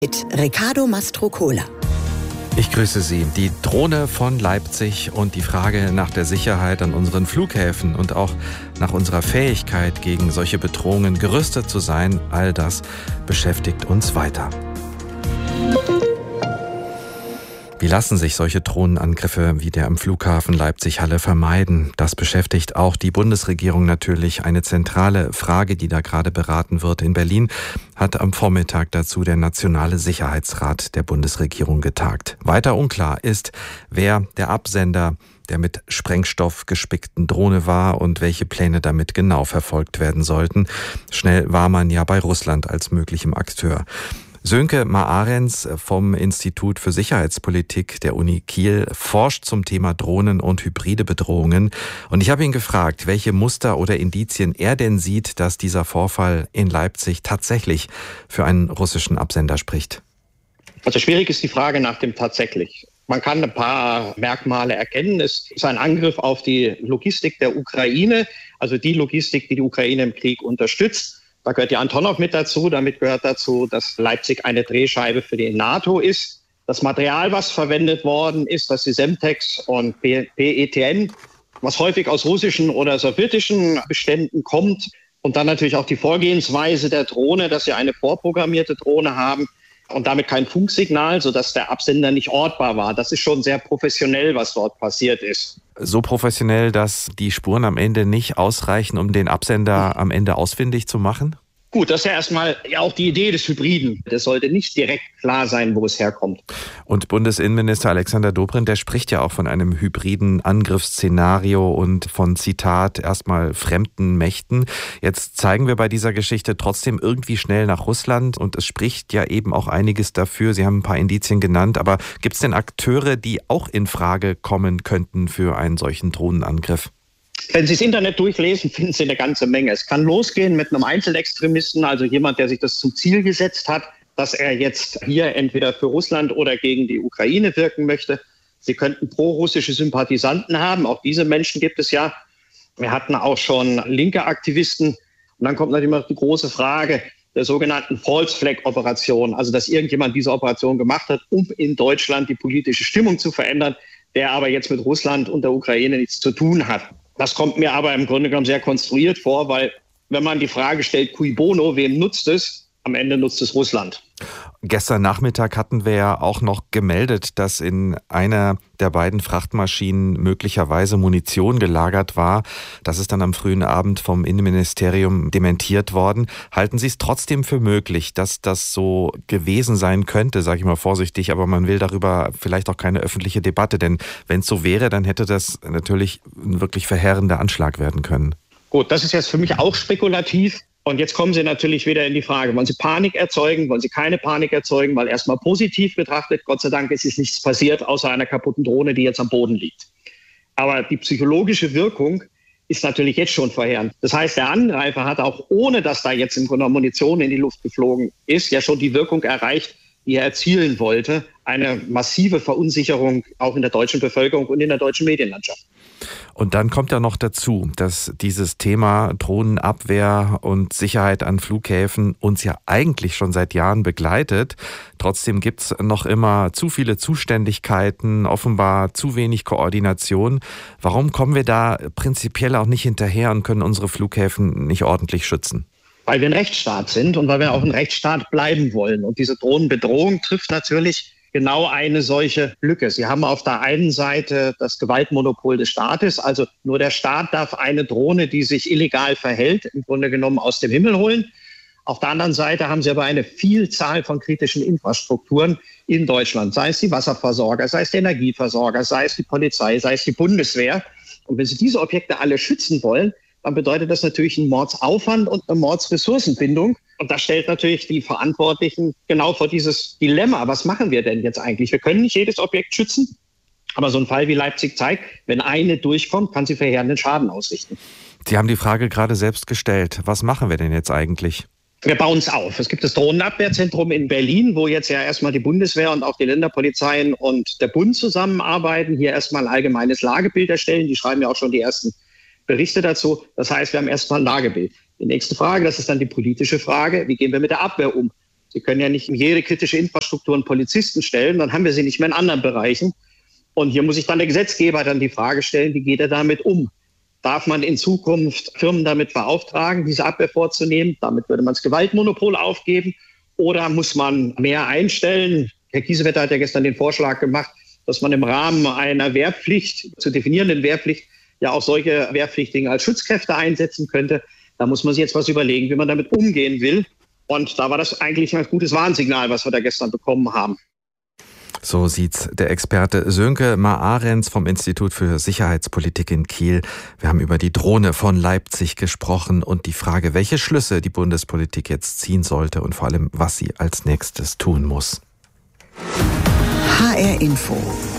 Mit Riccardo Mastrocola. Ich grüße Sie. Die Drohne von Leipzig und die Frage nach der Sicherheit an unseren Flughäfen und auch nach unserer Fähigkeit, gegen solche Bedrohungen gerüstet zu sein, all das beschäftigt uns weiter. Wie lassen sich solche Drohnenangriffe wie der am Flughafen Leipzig-Halle vermeiden? Das beschäftigt auch die Bundesregierung natürlich. Eine zentrale Frage, die da gerade beraten wird. In Berlin hat am Vormittag dazu der Nationale Sicherheitsrat der Bundesregierung getagt. Weiter unklar ist, wer der Absender der mit Sprengstoff gespickten Drohne war und welche Pläne damit genau verfolgt werden sollten. Schnell war man ja bei Russland als möglichem Akteur. Sönke Maahrens vom Institut für Sicherheitspolitik der Uni Kiel forscht zum Thema Drohnen und hybride Bedrohungen. Und ich habe ihn gefragt, welche Muster oder Indizien er denn sieht, dass dieser Vorfall in Leipzig tatsächlich für einen russischen Absender spricht. Also schwierig ist die Frage nach dem tatsächlich. Man kann ein paar Merkmale erkennen. Es ist ein Angriff auf die Logistik der Ukraine, also die Logistik, die die Ukraine im Krieg unterstützt. Da gehört die Antonov mit dazu. Damit gehört dazu, dass Leipzig eine Drehscheibe für die NATO ist. Das Material, was verwendet worden ist, das ist Semtex und PETN, was häufig aus russischen oder sowjetischen Beständen kommt. Und dann natürlich auch die Vorgehensweise der Drohne, dass sie eine vorprogrammierte Drohne haben und damit kein Funksignal, sodass der Absender nicht ortbar war. Das ist schon sehr professionell, was dort passiert ist. So professionell, dass die Spuren am Ende nicht ausreichen, um den Absender am Ende ausfindig zu machen? Gut, das ist ja erstmal auch die Idee des Hybriden. Das sollte nicht direkt klar sein, wo es herkommt. Und Bundesinnenminister Alexander Dobrindt, der spricht ja auch von einem hybriden Angriffsszenario und von, Zitat, erstmal fremden Mächten. Jetzt zeigen wir bei dieser Geschichte trotzdem irgendwie schnell nach Russland und es spricht ja eben auch einiges dafür. Sie haben ein paar Indizien genannt, aber gibt es denn Akteure, die auch in Frage kommen könnten für einen solchen Drohnenangriff? Wenn Sie das Internet durchlesen, finden Sie eine ganze Menge. Es kann losgehen mit einem Einzelextremisten, also jemand, der sich das zum Ziel gesetzt hat, dass er jetzt hier entweder für Russland oder gegen die Ukraine wirken möchte. Sie könnten pro-russische Sympathisanten haben. Auch diese Menschen gibt es ja. Wir hatten auch schon linke Aktivisten. Und dann kommt natürlich immer die große Frage der sogenannten False Flag Operation. Also, dass irgendjemand diese Operation gemacht hat, um in Deutschland die politische Stimmung zu verändern, der aber jetzt mit Russland und der Ukraine nichts zu tun hat. Das kommt mir aber im Grunde genommen sehr konstruiert vor, weil wenn man die Frage stellt, cui bono, wem nutzt es? Am Ende nutzt es Russland. Gestern Nachmittag hatten wir ja auch noch gemeldet, dass in einer der beiden Frachtmaschinen möglicherweise Munition gelagert war. Das ist dann am frühen Abend vom Innenministerium dementiert worden. Halten Sie es trotzdem für möglich, dass das so gewesen sein könnte, sage ich mal vorsichtig, aber man will darüber vielleicht auch keine öffentliche Debatte, denn wenn es so wäre, dann hätte das natürlich ein wirklich verheerender Anschlag werden können. Gut, das ist jetzt für mich auch spekulativ. Und jetzt kommen Sie natürlich wieder in die Frage, wollen Sie Panik erzeugen, wollen Sie keine Panik erzeugen, weil erstmal positiv betrachtet, Gott sei Dank ist nichts passiert, außer einer kaputten Drohne, die jetzt am Boden liegt. Aber die psychologische Wirkung ist natürlich jetzt schon verheerend. Das heißt, der Angreifer hat auch, ohne dass da jetzt im Grunde Munition in die Luft geflogen ist, ja schon die Wirkung erreicht, die er erzielen wollte. Eine massive Verunsicherung auch in der deutschen Bevölkerung und in der deutschen Medienlandschaft. Und dann kommt ja noch dazu, dass dieses Thema Drohnenabwehr und Sicherheit an Flughäfen uns ja eigentlich schon seit Jahren begleitet. Trotzdem gibt's noch immer zu viele Zuständigkeiten, offenbar zu wenig Koordination. Warum kommen wir da prinzipiell auch nicht hinterher und können unsere Flughäfen nicht ordentlich schützen? Weil wir ein Rechtsstaat sind und weil wir auch ein Rechtsstaat bleiben wollen. Und diese Drohnenbedrohung trifft natürlich genau eine solche Lücke. Sie haben auf der einen Seite das Gewaltmonopol des Staates, also nur der Staat darf eine Drohne, die sich illegal verhält, im Grunde genommen aus dem Himmel holen. Auf der anderen Seite haben Sie aber eine Vielzahl von kritischen Infrastrukturen in Deutschland, sei es die Wasserversorger, sei es die Energieversorger, sei es die Polizei, sei es die Bundeswehr. Und wenn Sie diese Objekte alle schützen wollen, dann bedeutet das natürlich einen Mordsaufwand und eine Mordsressourcenbindung. Und das stellt natürlich die Verantwortlichen genau vor dieses Dilemma. Was machen wir denn jetzt eigentlich? Wir können nicht jedes Objekt schützen. Aber so ein Fall wie Leipzig zeigt, wenn eine durchkommt, kann sie verheerenden Schaden ausrichten. Sie haben die Frage gerade selbst gestellt. Was machen wir denn jetzt eigentlich? Wir bauen es auf. Es gibt das Drohnenabwehrzentrum in Berlin, wo jetzt ja erstmal die Bundeswehr und auch die Länderpolizeien und der Bund zusammenarbeiten, hier erstmal ein allgemeines Lagebild erstellen. Die schreiben ja auch schon die ersten Berichte dazu. Das heißt, wir haben erstmal ein Lagebild. Die nächste Frage, das ist dann die politische Frage, wie gehen wir mit der Abwehr um? Sie können ja nicht in jede kritische Infrastruktur einen Polizisten stellen, dann haben wir sie nicht mehr in anderen Bereichen. Und hier muss sich dann der Gesetzgeber dann die Frage stellen, wie geht er damit um? Darf man in Zukunft Firmen damit beauftragen, diese Abwehr vorzunehmen? Damit würde man das Gewaltmonopol aufgeben. Oder muss man mehr einstellen? Herr Kiesewetter hat ja gestern den Vorschlag gemacht, dass man im Rahmen einer Wehrpflicht, zu definierenden Wehrpflicht, ja auch solche Wehrpflichtigen als Schutzkräfte einsetzen könnte. Da muss man sich jetzt was überlegen, wie man damit umgehen will. Und da war das eigentlich ein gutes Warnsignal, was wir da gestern bekommen haben. So sieht's der Experte Sönke Maarenz vom Institut für Sicherheitspolitik in Kiel. Wir haben über die Drohne von Leipzig gesprochen und die Frage, welche Schlüsse die Bundespolitik jetzt ziehen sollte und vor allem, was sie als nächstes tun muss. HR Info.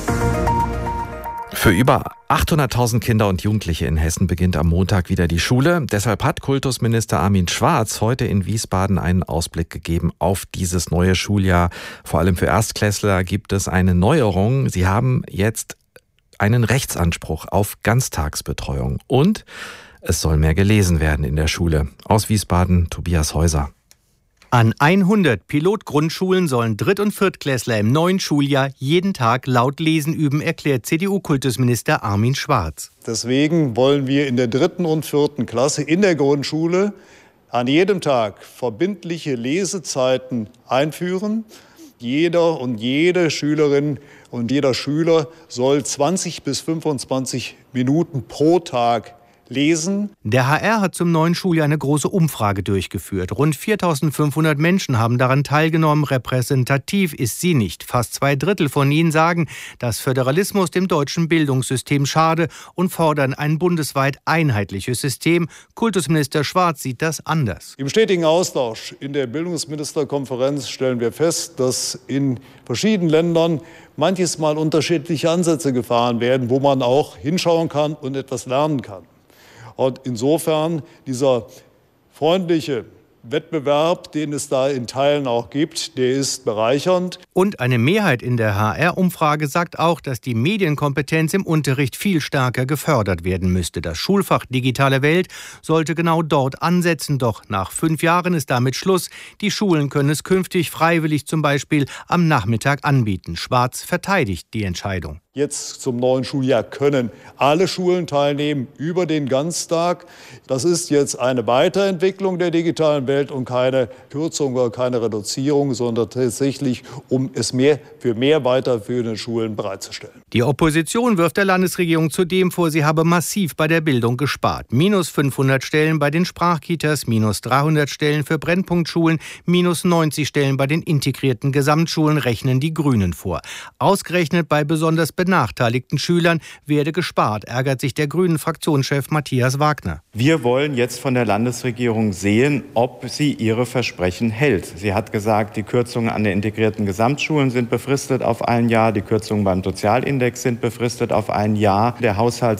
Für über 800.000 Kinder und Jugendliche in Hessen beginnt am Montag wieder die Schule. Deshalb hat Kultusminister Armin Schwarz heute in Wiesbaden einen Ausblick gegeben auf dieses neue Schuljahr. Vor allem für Erstklässler gibt es eine Neuerung. Sie haben jetzt einen Rechtsanspruch auf Ganztagsbetreuung. Und es soll mehr gelesen werden in der Schule. Aus Wiesbaden, Tobias Häuser. An 100 Pilotgrundschulen sollen Dritt- und Viertklässler im neuen Schuljahr jeden Tag laut lesen üben, erklärt CDU-Kultusminister Armin Schwarz. Deswegen wollen wir in der 3. und 4. Klasse in der Grundschule an jedem Tag verbindliche Lesezeiten einführen. Jeder und jede Schülerin und jeder Schüler soll 20 bis 25 Minuten pro Tag lesen. Der HR hat zum neuen Schuljahr eine große Umfrage durchgeführt. Rund 4.500 Menschen haben daran teilgenommen. Repräsentativ ist sie nicht. Fast 2/3 von ihnen sagen, dass Föderalismus dem deutschen Bildungssystem schade und fordern ein bundesweit einheitliches System. Kultusminister Schwarz sieht das anders. Im stetigen Austausch in der Bildungsministerkonferenz stellen wir fest, dass in verschiedenen Ländern manches Mal unterschiedliche Ansätze gefahren werden, wo man auch hinschauen kann und etwas lernen kann. Und insofern dieser freundliche Wettbewerb, den es da in Teilen auch gibt, der ist bereichernd. Und eine Mehrheit in der HR-Umfrage sagt auch, dass die Medienkompetenz im Unterricht viel stärker gefördert werden müsste. Das Schulfach Digitale Welt sollte genau dort ansetzen. Doch nach 5 Jahren ist damit Schluss. Die Schulen können es künftig freiwillig zum Beispiel am Nachmittag anbieten. Schwarz verteidigt die Entscheidung. Jetzt zum neuen Schuljahr können alle Schulen teilnehmen über den Ganztag. Das ist jetzt eine Weiterentwicklung der digitalen Welt und keine Kürzung oder keine Reduzierung, sondern tatsächlich, um es für mehr weiterführende Schulen bereitzustellen. Die Opposition wirft der Landesregierung zudem vor, sie habe massiv bei der Bildung gespart. Minus 500 Stellen bei den Sprachkitas, minus 300 Stellen für Brennpunktschulen, minus 90 Stellen bei den integrierten Gesamtschulen rechnen die Grünen vor. Ausgerechnet bei besonders benachteiligten Schülern werde gespart, ärgert sich der Grünen-Fraktionschef Matthias Wagner. Wir wollen jetzt von der Landesregierung sehen, ob sie ihre Versprechen hält. Sie hat gesagt, die Kürzungen an den integrierten Gesamtschulen sind befristet auf ein Jahr, die Kürzungen beim Sozialindex sind befristet auf ein Jahr. Der Haushalt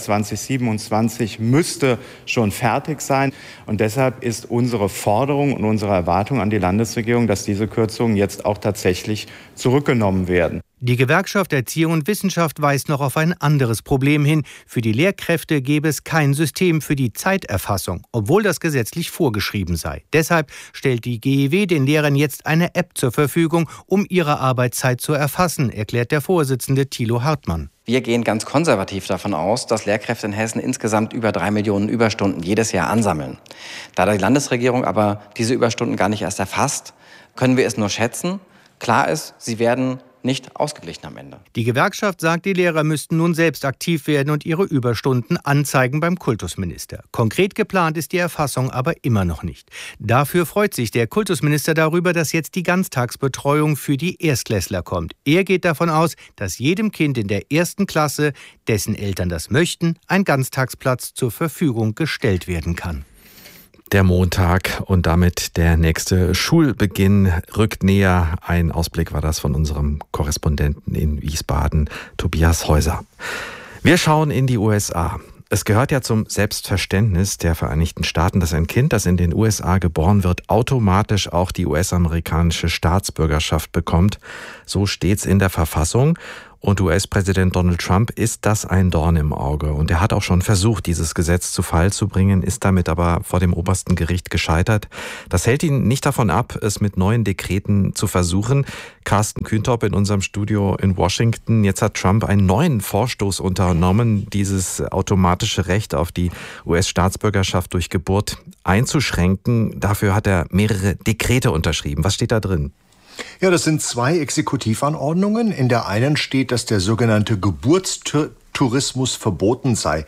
2027 müsste schon fertig sein. Und deshalb ist unsere Forderung und unsere Erwartung an die Landesregierung, dass diese Kürzungen jetzt auch tatsächlich zurückgenommen werden. Die Gewerkschaft Erziehung und Wissenschaft weist noch auf ein anderes Problem hin. Für die Lehrkräfte gäbe es kein System für die Zeiterfassung, obwohl das gesetzlich vorgeschrieben sei. Deshalb stellt die GEW den Lehrern jetzt eine App zur Verfügung, um ihre Arbeitszeit zu erfassen, erklärt der Vorsitzende Thilo Hartmann. Wir gehen ganz konservativ davon aus, dass Lehrkräfte in Hessen insgesamt über 3 Millionen Überstunden jedes Jahr ansammeln. Da die Landesregierung aber diese Überstunden gar nicht erst erfasst, können wir es nur schätzen. Klar ist, sie werden nicht ausgeglichen am Ende. Die Gewerkschaft sagt, die Lehrer müssten nun selbst aktiv werden und ihre Überstunden anzeigen beim Kultusminister. Konkret geplant ist die Erfassung aber immer noch nicht. Dafür freut sich der Kultusminister darüber, dass jetzt die Ganztagsbetreuung für die Erstklässler kommt. Er geht davon aus, dass jedem Kind in der 1. Klasse, dessen Eltern das möchten, ein Ganztagsplatz zur Verfügung gestellt werden kann. Der Montag und damit der nächste Schulbeginn rückt näher. Ein Ausblick war das von unserem Korrespondenten in Wiesbaden, Tobias Häuser. Wir schauen in die USA. Es gehört ja zum Selbstverständnis der Vereinigten Staaten, dass ein Kind, das in den USA geboren wird, automatisch auch die US-amerikanische Staatsbürgerschaft bekommt. So steht's in der Verfassung. Und US-Präsident Donald Trump ist das ein Dorn im Auge. Und er hat auch schon versucht, dieses Gesetz zu Fall zu bringen, ist damit aber vor dem obersten Gericht gescheitert. Das hält ihn nicht davon ab, es mit neuen Dekreten zu versuchen. Carsten Küntop in unserem Studio in Washington. Jetzt hat Trump einen neuen Vorstoß unternommen, dieses automatische Recht auf die US-Staatsbürgerschaft durch Geburt einzuschränken. Dafür hat er mehrere Dekrete unterschrieben. Was steht da drin? Ja, das sind 2 Exekutivanordnungen. In der einen steht, dass der sogenannte Geburtstourismus verboten sei.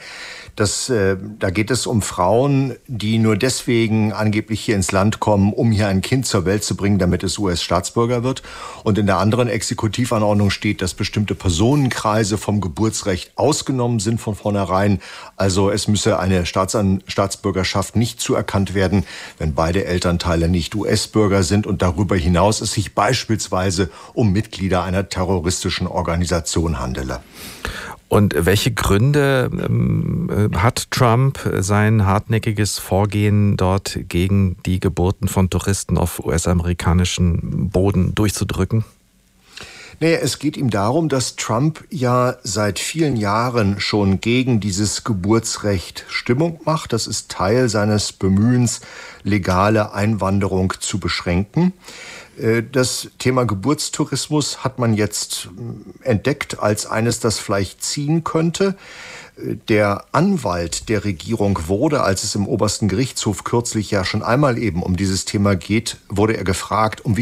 Da geht es um Frauen, die nur deswegen angeblich hier ins Land kommen, um hier ein Kind zur Welt zu bringen, damit es US-Staatsbürger wird. Und in der anderen Exekutivanordnung steht, dass bestimmte Personenkreise vom Geburtsrecht ausgenommen sind von vornherein. Also es müsse eine Staatsbürgerschaft nicht zuerkannt werden, wenn beide Elternteile nicht US-Bürger sind und darüber hinaus es sich beispielsweise um Mitglieder einer terroristischen Organisation handele. Und welche Gründe hat Trump, sein hartnäckiges Vorgehen dort gegen die Geburten von Touristen auf US-amerikanischem Boden durchzudrücken? Naja, es geht ihm darum, dass Trump ja seit vielen Jahren schon gegen dieses Geburtsrecht Stimmung macht. Das ist Teil seines Bemühens, legale Einwanderung zu beschränken. Das Thema Geburtstourismus hat man jetzt entdeckt als eines, das vielleicht ziehen könnte. Der Anwalt der Regierung wurde, als es im obersten Gerichtshof kürzlich ja schon einmal eben um dieses Thema geht, wurde er gefragt, über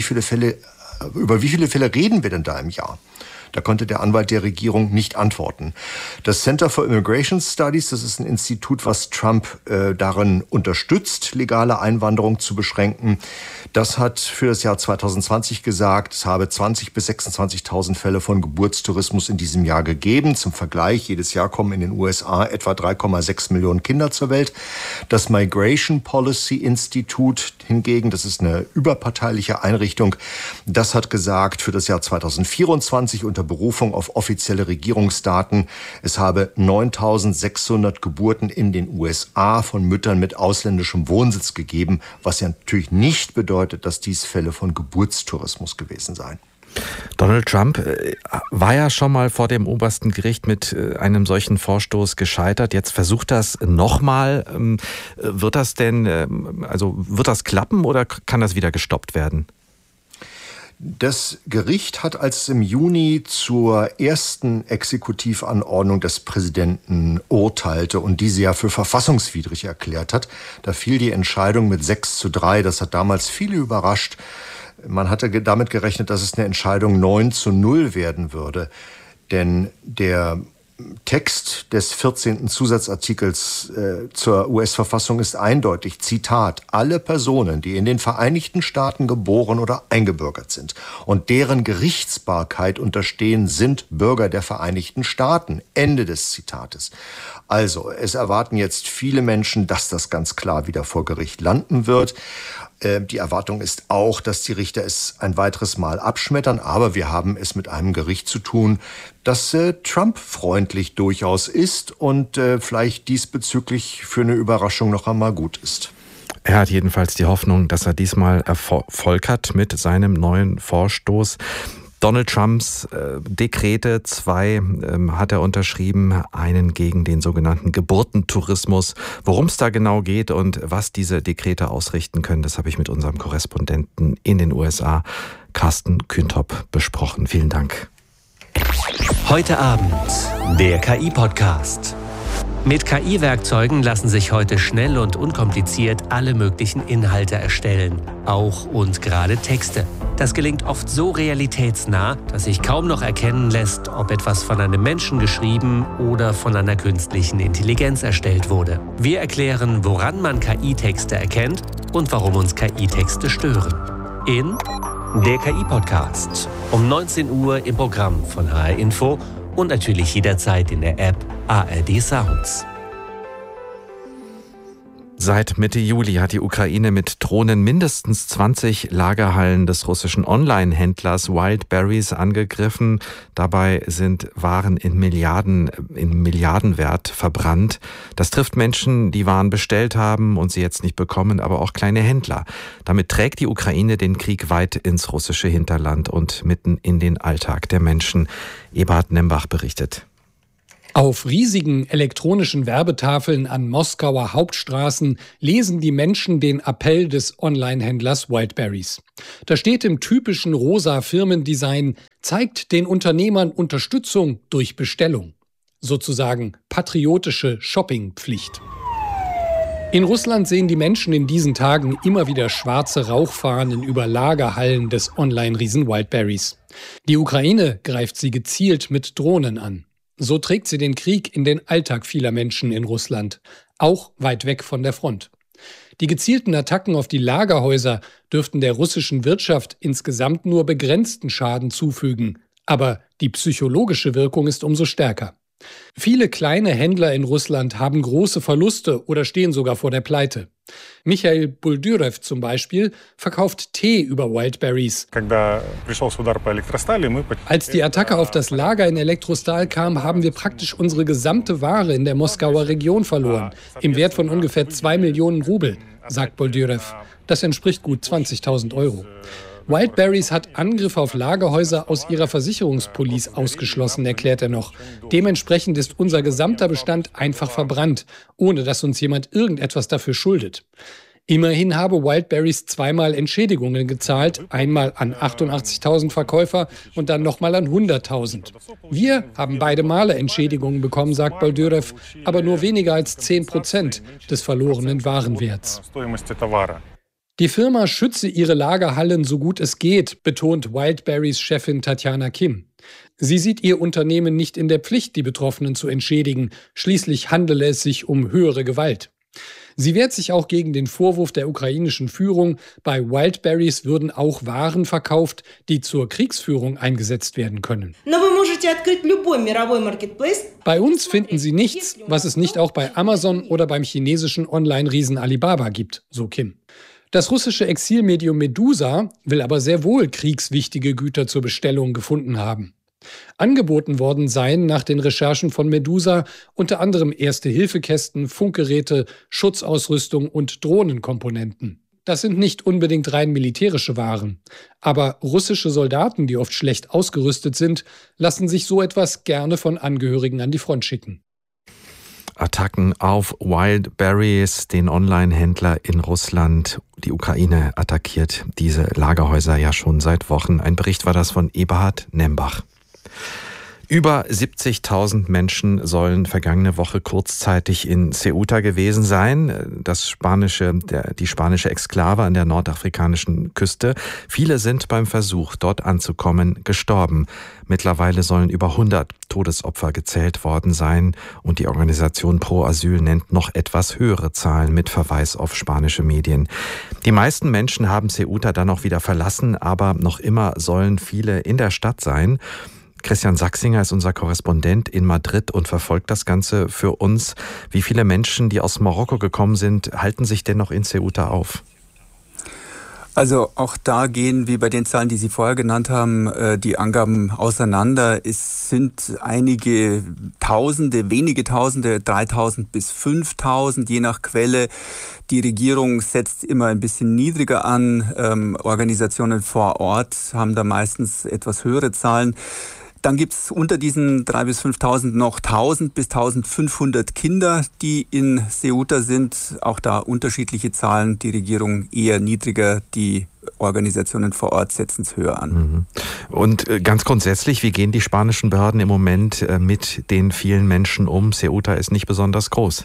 wie viele Fälle reden wir denn da im Jahr? Da konnte der Anwalt der Regierung nicht antworten. Das Center for Immigration Studies, das ist ein Institut, was Trump darin unterstützt, legale Einwanderung zu beschränken. Das hat für das Jahr 2020 gesagt, es habe 20.000 bis 26.000 Fälle von Geburtstourismus in diesem Jahr gegeben. Zum Vergleich, jedes Jahr kommen in den USA etwa 3,6 Millionen Kinder zur Welt. Das Migration Policy Institute hingegen, das ist eine überparteiliche Einrichtung, das hat gesagt, für das Jahr 2024 unter Berufung auf offizielle Regierungsdaten, es habe 9.600 Geburten in den USA von Müttern mit ausländischem Wohnsitz gegeben, was ja natürlich nicht bedeutet, dass dies Fälle von Geburtstourismus gewesen seien. Donald Trump war ja schon mal vor dem obersten Gericht mit einem solchen Vorstoß gescheitert. Jetzt versucht das nochmal. Wird das klappen oder kann das wieder gestoppt werden? Das Gericht hat, als es im Juni zur ersten Exekutivanordnung des Präsidenten urteilte und diese ja für verfassungswidrig erklärt hat, da fiel die Entscheidung mit 6:3. Das hat damals viele überrascht. Man hatte damit gerechnet, dass es eine Entscheidung 9:0 werden würde. Denn der Text des 14. Zusatzartikels zur US-Verfassung ist eindeutig, Zitat, alle Personen, die in den Vereinigten Staaten geboren oder eingebürgert sind und deren Gerichtsbarkeit unterstehen, sind Bürger der Vereinigten Staaten. Ende des Zitates. Also, es erwarten jetzt viele Menschen, dass das ganz klar wieder vor Gericht landen wird. Die Erwartung ist auch, dass die Richter es ein weiteres Mal abschmettern. Aber wir haben es mit einem Gericht zu tun, das Trump-freundlich durchaus ist und vielleicht diesbezüglich für eine Überraschung noch einmal gut ist. Er hat jedenfalls die Hoffnung, dass er diesmal Erfolg hat mit seinem neuen Vorstoß. Donald Trumps Dekrete, 2 hat er unterschrieben, einen gegen den sogenannten Geburtentourismus. Worum es da genau geht und was diese Dekrete ausrichten können, das habe ich mit unserem Korrespondenten in den USA, Carsten Küntop, besprochen. Vielen Dank. Heute Abend der KI-Podcast. Mit KI-Werkzeugen lassen sich heute schnell und unkompliziert alle möglichen Inhalte erstellen, auch und gerade Texte. Das gelingt oft so realitätsnah, dass sich kaum noch erkennen lässt, ob etwas von einem Menschen geschrieben oder von einer künstlichen Intelligenz erstellt wurde. Wir erklären, woran man KI-Texte erkennt und warum uns KI-Texte stören. In der KI-Podcast um 19 Uhr im Programm von HR Info und natürlich jederzeit in der App ARD Sounds. Seit Mitte Juli hat die Ukraine mit Drohnen mindestens 20 Lagerhallen des russischen Online-Händlers Wildberries angegriffen. Dabei sind Waren in Milliardenwert verbrannt. Das trifft Menschen, die Waren bestellt haben und sie jetzt nicht bekommen, aber auch kleine Händler. Damit trägt die Ukraine den Krieg weit ins russische Hinterland und mitten in den Alltag der Menschen. Eberhard Nembach berichtet. Auf riesigen elektronischen Werbetafeln an Moskauer Hauptstraßen lesen die Menschen den Appell des Online-Händlers Wildberries. Da steht im typischen rosa Firmendesign: zeigt den Unternehmern Unterstützung durch Bestellung. Sozusagen patriotische Shoppingpflicht. In Russland sehen die Menschen in diesen Tagen immer wieder schwarze Rauchfahnen über Lagerhallen des Online-Riesen Wildberries. Die Ukraine greift sie gezielt mit Drohnen an. So trägt sie den Krieg in den Alltag vieler Menschen in Russland, auch weit weg von der Front. Die gezielten Attacken auf die Lagerhäuser dürften der russischen Wirtschaft insgesamt nur begrenzten Schaden zufügen, aber die psychologische Wirkung ist umso stärker. Viele kleine Händler in Russland haben große Verluste oder stehen sogar vor der Pleite. Michail Buldyrev zum Beispiel verkauft Tee über Wildberries. Als die Attacke auf das Lager in Elektrostal kam, haben wir praktisch unsere gesamte Ware in der Moskauer Region verloren, im Wert von ungefähr 2 Millionen Rubel, sagt Buldyrev. Das entspricht gut 20.000 Euro. Wildberries hat Angriffe auf Lagerhäuser aus ihrer Versicherungspolice ausgeschlossen, erklärt er noch. Dementsprechend ist unser gesamter Bestand einfach verbrannt, ohne dass uns jemand irgendetwas dafür schuldet. Immerhin habe Wildberries zweimal Entschädigungen gezahlt, einmal an 88.000 Verkäufer und dann nochmal an 100.000. Wir haben beide Male Entschädigungen bekommen, sagt Buldyrev, aber nur weniger als 10% des verlorenen Warenwerts. Die Firma schütze ihre Lagerhallen so gut es geht, betont Wildberries Chefin Tatjana Kim. Sie sieht ihr Unternehmen nicht in der Pflicht, die Betroffenen zu entschädigen. Schließlich handele es sich um höhere Gewalt. Sie wehrt sich auch gegen den Vorwurf der ukrainischen Führung, bei Wildberries würden auch Waren verkauft, die zur Kriegsführung eingesetzt werden können. Bei uns finden Sie nichts, was es nicht auch bei Amazon oder beim chinesischen Online-Riesen Alibaba gibt, so Kim. Das russische Exilmedium Medusa will aber sehr wohl kriegswichtige Güter zur Bestellung gefunden haben. Angeboten worden seien nach den Recherchen von Medusa unter anderem Erste-Hilfe-Kästen, Funkgeräte, Schutzausrüstung und Drohnenkomponenten. Das sind nicht unbedingt rein militärische Waren. Aber russische Soldaten, die oft schlecht ausgerüstet sind, lassen sich so etwas gerne von Angehörigen an die Front schicken. Attacken auf Wildberries, den Online-Händler in Russland. Die Ukraine attackiert diese Lagerhäuser ja schon seit Wochen. Ein Bericht war das von Eberhard Nembach. Über 70.000 Menschen sollen vergangene Woche kurzzeitig in Ceuta gewesen sein, die spanische Exklave an der nordafrikanischen Küste. Viele sind beim Versuch, dort anzukommen, gestorben. Mittlerweile sollen über 100 Todesopfer gezählt worden sein und die Organisation Pro Asyl nennt noch etwas höhere Zahlen mit Verweis auf spanische Medien. Die meisten Menschen haben Ceuta dann auch wieder verlassen, aber noch immer sollen viele in der Stadt sein. Christian Sachsinger ist unser Korrespondent in Madrid und verfolgt das Ganze für uns. Wie viele Menschen, die aus Marokko gekommen sind, halten sich denn noch in Ceuta auf? Also auch da gehen, wie bei den Zahlen, die Sie vorher genannt haben, die Angaben auseinander. Es sind einige Tausende, wenige Tausende, 3.000 bis 5.000, je nach Quelle. Die Regierung setzt immer ein bisschen niedriger an. Organisationen vor Ort haben da meistens etwas höhere Zahlen. Dann gibt es unter diesen 3.000 bis 5.000 noch 1.000 bis 1.500 Kinder, die in Ceuta sind. Auch da unterschiedliche Zahlen. Die Regierung eher niedriger, die Organisationen vor Ort setzen es höher an. Und ganz grundsätzlich, wie gehen die spanischen Behörden im Moment mit den vielen Menschen um? Ceuta ist nicht besonders groß.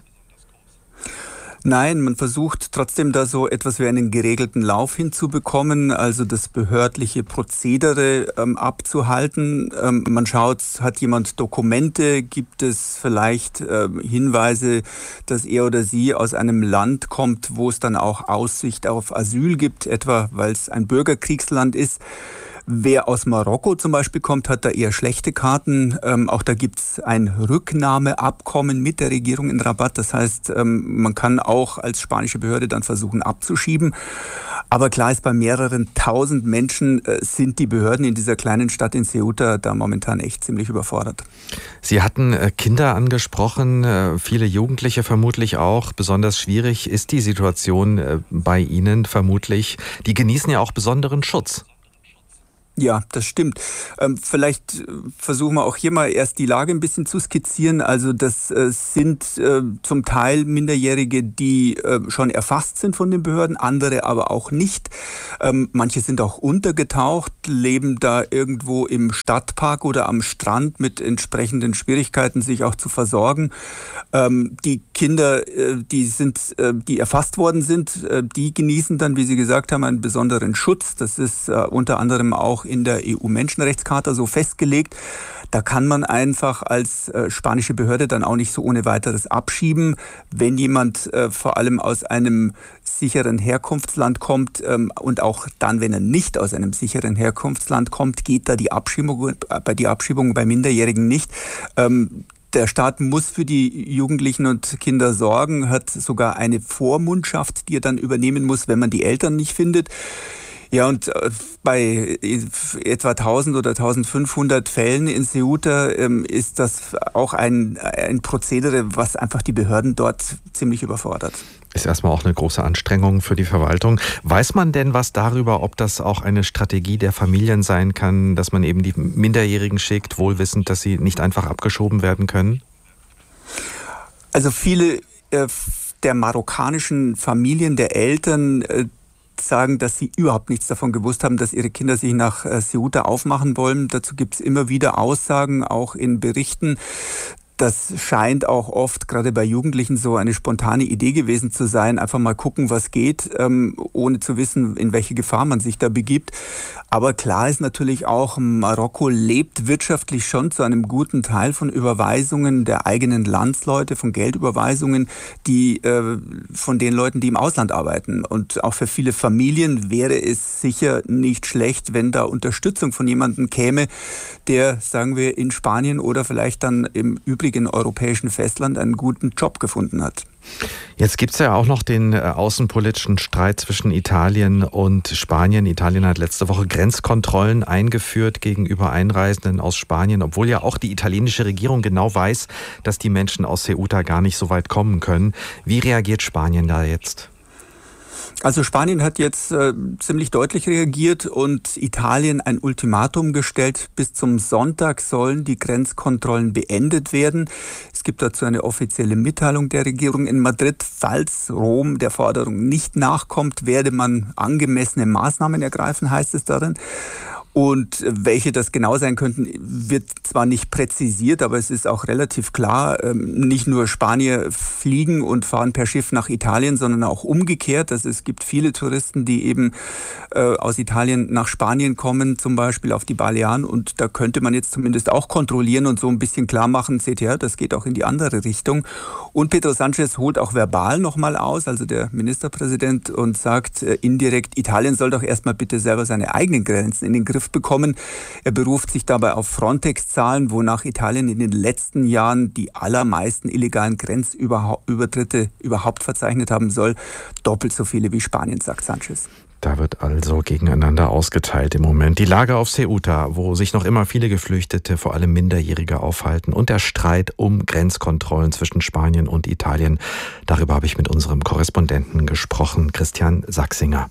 Nein, man versucht trotzdem da so etwas wie einen geregelten Lauf hinzubekommen, also das behördliche Prozedere abzuhalten. Man schaut, hat jemand Dokumente, gibt es vielleicht Hinweise, dass er oder sie aus einem Land kommt, wo es dann auch Aussicht auf Asyl gibt, etwa weil es ein Bürgerkriegsland ist. Wer aus Marokko zum Beispiel kommt, hat da eher schlechte Karten. Auch da gibt es ein Rücknahmeabkommen mit der Regierung in Rabat. Das heißt, man kann auch als spanische Behörde dann versuchen abzuschieben. Aber klar ist, bei mehreren tausend Menschen sind die Behörden in dieser kleinen Stadt in Ceuta da momentan echt ziemlich überfordert. Sie hatten Kinder angesprochen, viele Jugendliche vermutlich auch. Besonders schwierig ist die Situation bei Ihnen vermutlich. Die genießen ja auch besonderen Schutz. Ja, das stimmt. Vielleicht versuchen wir auch hier mal erst die Lage ein bisschen zu skizzieren. Also das sind zum Teil Minderjährige, die schon erfasst sind von den Behörden, andere aber auch nicht. Manche sind auch untergetaucht, leben da irgendwo im Stadtpark oder am Strand mit entsprechenden Schwierigkeiten, sich auch zu versorgen. Die Kinder, die erfasst worden sind, die genießen dann, wie Sie gesagt haben, einen besonderen Schutz. Das ist unter anderem auch in der EU-Menschenrechtscharta so festgelegt. Da kann man einfach als spanische Behörde dann auch nicht so ohne weiteres abschieben. Wenn jemand vor allem aus einem sicheren Herkunftsland kommt und auch dann, wenn er nicht aus einem sicheren Herkunftsland kommt, geht da die Abschiebung bei Minderjährigen nicht. Der Staat muss für die Jugendlichen und Kinder sorgen, hat sogar eine Vormundschaft, die er dann übernehmen muss, wenn man die Eltern nicht findet. Ja, und bei etwa 1000 oder 1500 Fällen in Ceuta ist das auch ein Prozedere, was einfach die Behörden dort ziemlich überfordert. Ist erstmal auch eine große Anstrengung für die Verwaltung. Weiß man denn was darüber, ob das auch eine Strategie der Familien sein kann, dass man eben die Minderjährigen schickt, wohlwissend, dass sie nicht einfach abgeschoben werden können? Also viele der marokkanischen Familien, der Eltern, sagen, dass sie überhaupt nichts davon gewusst haben, dass ihre Kinder sich nach Ceuta aufmachen wollen. Dazu gibt es immer wieder Aussagen, auch in Berichten. Das scheint auch oft, gerade bei Jugendlichen, so eine spontane Idee gewesen zu sein. Einfach mal gucken, was geht, ohne zu wissen, in welche Gefahr man sich da begibt. Aber klar ist natürlich auch, Marokko lebt wirtschaftlich schon zu einem guten Teil von Überweisungen der eigenen Landsleute, von Geldüberweisungen, die von den Leuten, die im Ausland arbeiten. Und auch für viele Familien wäre es sicher nicht schlecht, wenn da Unterstützung von jemandem käme, der, sagen wir, in Spanien oder vielleicht dann im übrigen europäischen Festland einen guten Job gefunden hat. Jetzt gibt es ja auch noch den außenpolitischen Streit zwischen Italien und Spanien. Italien hat letzte Woche Grenzkontrollen eingeführt gegenüber Einreisenden aus Spanien, obwohl ja auch die italienische Regierung genau weiß, dass die Menschen aus Ceuta gar nicht so weit kommen können. Wie reagiert Spanien da jetzt? Also Spanien hat jetzt ziemlich deutlich reagiert und Italien ein Ultimatum gestellt. Bis zum Sonntag sollen die Grenzkontrollen beendet werden. Es gibt dazu eine offizielle Mitteilung der Regierung in Madrid. Falls Rom der Forderung nicht nachkommt, werde man angemessene Maßnahmen ergreifen, heißt es darin. Und welche das genau sein könnten, wird zwar nicht präzisiert, aber es ist auch relativ klar, nicht nur Spanier fliegen und fahren per Schiff nach Italien, sondern auch umgekehrt. Also es gibt viele Touristen, die eben aus Italien nach Spanien kommen, zum Beispiel auf die Balearen. Und da könnte man jetzt zumindest auch kontrollieren und so ein bisschen klar machen, seht ihr, das geht auch in die andere Richtung. Und Pedro Sánchez holt auch verbal nochmal aus, also der Ministerpräsident, und sagt indirekt, Italien soll doch erstmal bitte selber seine eigenen Grenzen in den Griff bekommen. Er beruft sich dabei auf Frontex-Zahlen, wonach Italien in den letzten Jahren die allermeisten illegalen Grenzübertritte überhaupt verzeichnet haben soll. Doppelt so viele wie Spanien, sagt Sánchez. Da wird also gegeneinander ausgeteilt im Moment. Die Lage auf Ceuta, wo sich noch immer viele Geflüchtete, vor allem Minderjährige, aufhalten, und der Streit um Grenzkontrollen zwischen Spanien und Italien. Darüber habe ich mit unserem Korrespondenten gesprochen, Christian Sachsinger.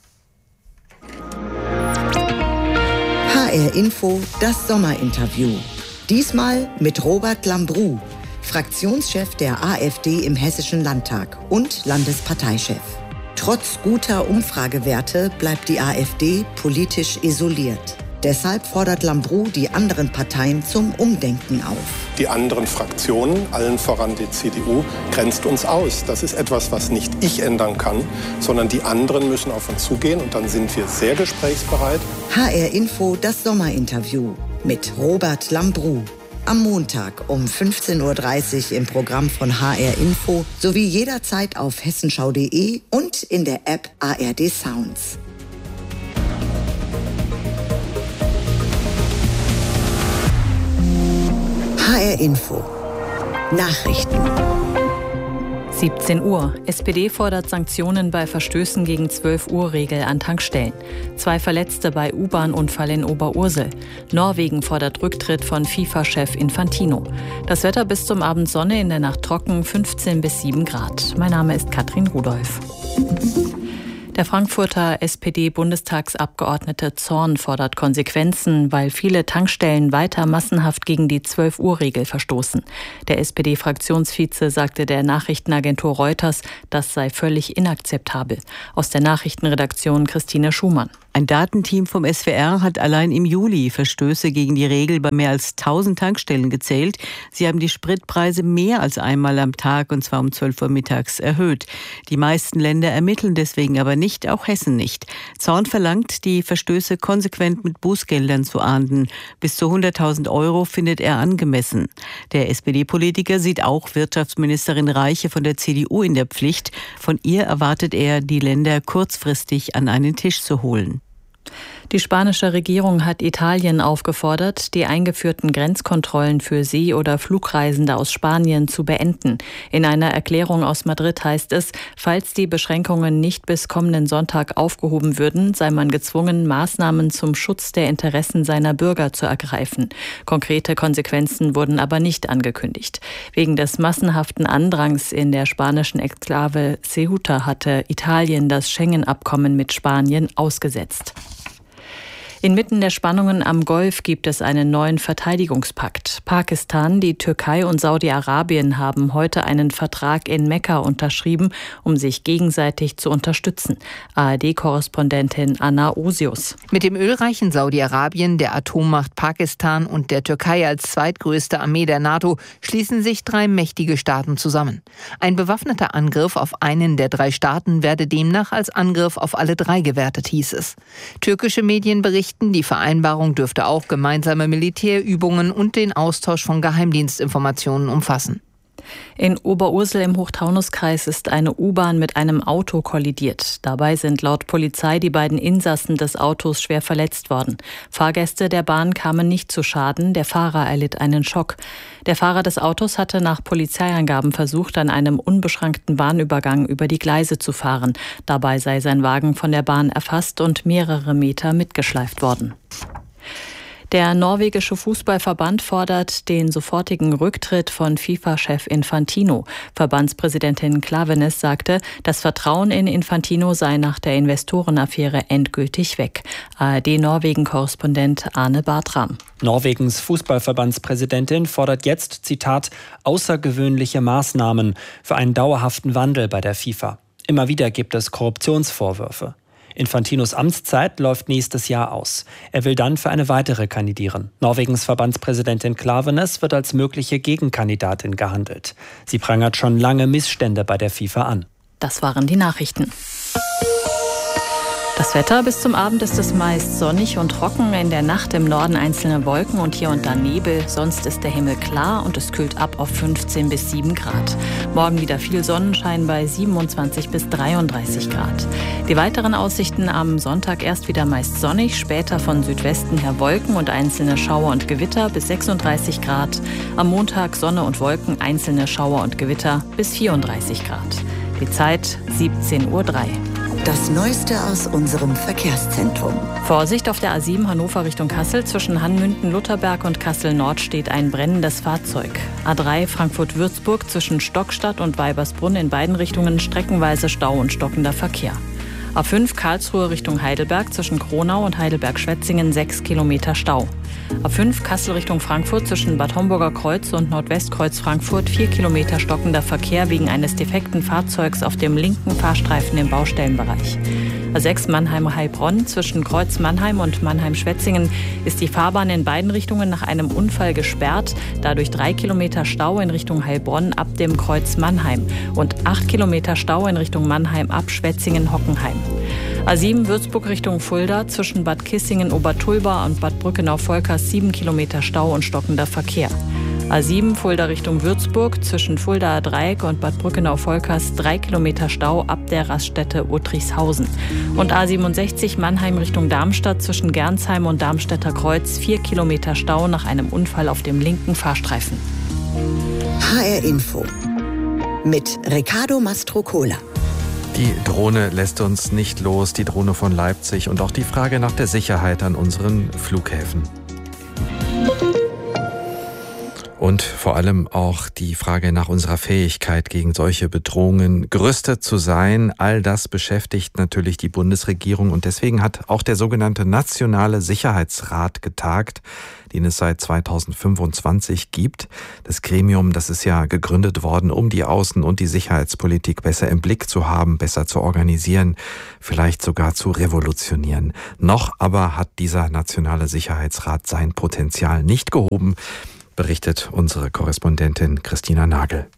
HR Info, das Sommerinterview. Diesmal mit Robert Lambrou, Fraktionschef der AfD im Hessischen Landtag und Landesparteichef. Trotz guter Umfragewerte bleibt die AfD politisch isoliert. Deshalb fordert Lambrou die anderen Parteien zum Umdenken auf. Die anderen Fraktionen, allen voran die CDU, grenzt uns aus. Das ist etwas, was nicht ich ändern kann, sondern die anderen müssen auf uns zugehen, und dann sind wir sehr gesprächsbereit. HR Info, das Sommerinterview mit Robert Lambrou. Am Montag um 15.30 Uhr im Programm von HR Info sowie jederzeit auf hessenschau.de und in der App ARD Sounds. HR Info. Nachrichten. 17 Uhr. SPD fordert Sanktionen bei Verstößen gegen 12-Uhr-Regel an Tankstellen. 2 Verletzte bei U-Bahn-Unfall in Oberursel. Norwegen fordert Rücktritt von FIFA-Chef Infantino. Das Wetter bis zum Abend Sonne, in der Nacht trocken, 15 bis 7 Grad. Mein Name ist Katrin Rudolph. Der Frankfurter SPD-Bundestagsabgeordnete Zorn fordert Konsequenzen, weil viele Tankstellen weiter massenhaft gegen die 12-Uhr-Regel verstoßen. Der SPD-Fraktionsvize sagte der Nachrichtenagentur Reuters, das sei völlig inakzeptabel. Aus der Nachrichtenredaktion Christine Schumann. Ein Datenteam vom SWR hat allein im Juli Verstöße gegen die Regel bei mehr als 1000 Tankstellen gezählt. Sie haben die Spritpreise mehr als einmal am Tag, und zwar um 12 Uhr mittags, erhöht. Die meisten Länder ermitteln deswegen aber nicht, auch Hessen nicht. Zorn verlangt, die Verstöße konsequent mit Bußgeldern zu ahnden. Bis zu 100.000 € findet er angemessen. Der SPD-Politiker sieht auch Wirtschaftsministerin Reiche von der CDU in der Pflicht. Von ihr erwartet er, die Länder kurzfristig an einen Tisch zu holen. Die spanische Regierung hat Italien aufgefordert, die eingeführten Grenzkontrollen für See- oder Flugreisende aus Spanien zu beenden. In einer Erklärung aus Madrid heißt es, falls die Beschränkungen nicht bis kommenden Sonntag aufgehoben würden, sei man gezwungen, Maßnahmen zum Schutz der Interessen seiner Bürger zu ergreifen. Konkrete Konsequenzen wurden aber nicht angekündigt. Wegen des massenhaften Andrangs in der spanischen Exklave Ceuta hatte Italien das Schengen-Abkommen mit Spanien ausgesetzt. Inmitten der Spannungen am Golf gibt es einen neuen Verteidigungspakt. Pakistan, die Türkei und Saudi-Arabien haben heute einen Vertrag in Mekka unterschrieben, um sich gegenseitig zu unterstützen. ARD-Korrespondentin Anna Osius. Mit dem ölreichen Saudi-Arabien, der Atommacht Pakistan und der Türkei als zweitgrößte Armee der NATO schließen sich 3 mächtige Staaten zusammen. Ein bewaffneter Angriff auf einen der 3 Staaten werde demnach als Angriff auf alle 3 gewertet, hieß es. Türkische Medien berichten, die Vereinbarung dürfte auch gemeinsame Militärübungen und den Austausch von Geheimdienstinformationen umfassen. In Oberursel im Hochtaunuskreis ist eine U-Bahn mit einem Auto kollidiert. Dabei sind laut Polizei die beiden Insassen des Autos schwer verletzt worden. Fahrgäste der Bahn kamen nicht zu Schaden, der Fahrer erlitt einen Schock. Der Fahrer des Autos hatte nach Polizeiangaben versucht, an einem unbeschrankten Bahnübergang über die Gleise zu fahren. Dabei sei sein Wagen von der Bahn erfasst und mehrere Meter mitgeschleift worden. Der norwegische Fußballverband fordert den sofortigen Rücktritt von FIFA-Chef Infantino. Verbandspräsidentin Klaveness sagte, das Vertrauen in Infantino sei nach der Investorenaffäre endgültig weg. ARD-Norwegen-Korrespondent Arne Bartram. Norwegens Fußballverbandspräsidentin fordert jetzt, Zitat, außergewöhnliche Maßnahmen für einen dauerhaften Wandel bei der FIFA. Immer wieder gibt es Korruptionsvorwürfe. Infantinos Amtszeit läuft nächstes Jahr aus. Er will dann für eine weitere kandidieren. Norwegens Verbandspräsidentin Klaveness wird als mögliche Gegenkandidatin gehandelt. Sie prangert schon lange Missstände bei der FIFA an. Das waren die Nachrichten. Das Wetter: bis zum Abend ist es meist sonnig und trocken. In der Nacht im Norden einzelne Wolken und hier und da Nebel. Sonst ist der Himmel klar und es kühlt ab auf 15 bis 7 Grad. Morgen wieder viel Sonnenschein bei 27 bis 33 Grad. Die weiteren Aussichten: am Sonntag erst wieder meist sonnig, später von Südwesten her Wolken und einzelne Schauer und Gewitter bis 36 Grad. Am Montag Sonne und Wolken, einzelne Schauer und Gewitter bis 34 Grad. Die Zeit 17:03 Uhr. Das Neueste aus unserem Verkehrszentrum. Vorsicht auf der A7 Hannover Richtung Kassel. Zwischen Hanmünden-Lutherberg und Kassel-Nord steht ein brennendes Fahrzeug. A3 Frankfurt-Würzburg zwischen Stockstadt und Weibersbrunn in beiden Richtungen streckenweise Stau und stockender Verkehr. A5 Karlsruhe Richtung Heidelberg zwischen Kronau und Heidelberg-Schwetzingen 6 Kilometer Stau. A5 Kassel Richtung Frankfurt zwischen Bad Homburger Kreuz und Nordwestkreuz Frankfurt 4 Kilometer stockender Verkehr wegen eines defekten Fahrzeugs auf dem linken Fahrstreifen im Baustellenbereich. A6 Mannheim-Heilbronn zwischen Kreuz Mannheim und Mannheim-Schwetzingen ist die Fahrbahn in beiden Richtungen nach einem Unfall gesperrt. Dadurch 3 Kilometer Stau in Richtung Heilbronn ab dem Kreuz Mannheim und 8 Kilometer Stau in Richtung Mannheim ab Schwetzingen-Hockenheim. A7 Würzburg Richtung Fulda zwischen Bad Kissingen-Obertulba und Bad Brückenau-Volkers 7 Kilometer Stau und stockender Verkehr. A7 Fulda Richtung Würzburg, zwischen Fuldaer Dreieck und Bad Brückenau-Volkers 3 Kilometer Stau ab der Raststätte Uttrichshausen. Und A67 Mannheim Richtung Darmstadt, zwischen Gernsheim und Darmstädter Kreuz 4 Kilometer Stau nach einem Unfall auf dem linken Fahrstreifen. HR Info mit Riccardo Mastrocola. Die Drohne lässt uns nicht los, die Drohne von Leipzig und auch die Frage nach der Sicherheit an unseren Flughäfen. Und vor allem auch die Frage nach unserer Fähigkeit, gegen solche Bedrohungen gerüstet zu sein. All das beschäftigt natürlich die Bundesregierung und deswegen hat auch der sogenannte Nationale Sicherheitsrat getagt, den es seit 2025 gibt. Das Gremium, das ist ja gegründet worden, um die Außen- und die Sicherheitspolitik besser im Blick zu haben, besser zu organisieren, vielleicht sogar zu revolutionieren. Noch aber hat dieser Nationale Sicherheitsrat sein Potenzial nicht gehoben, berichtet unsere Korrespondentin Christina Nagel.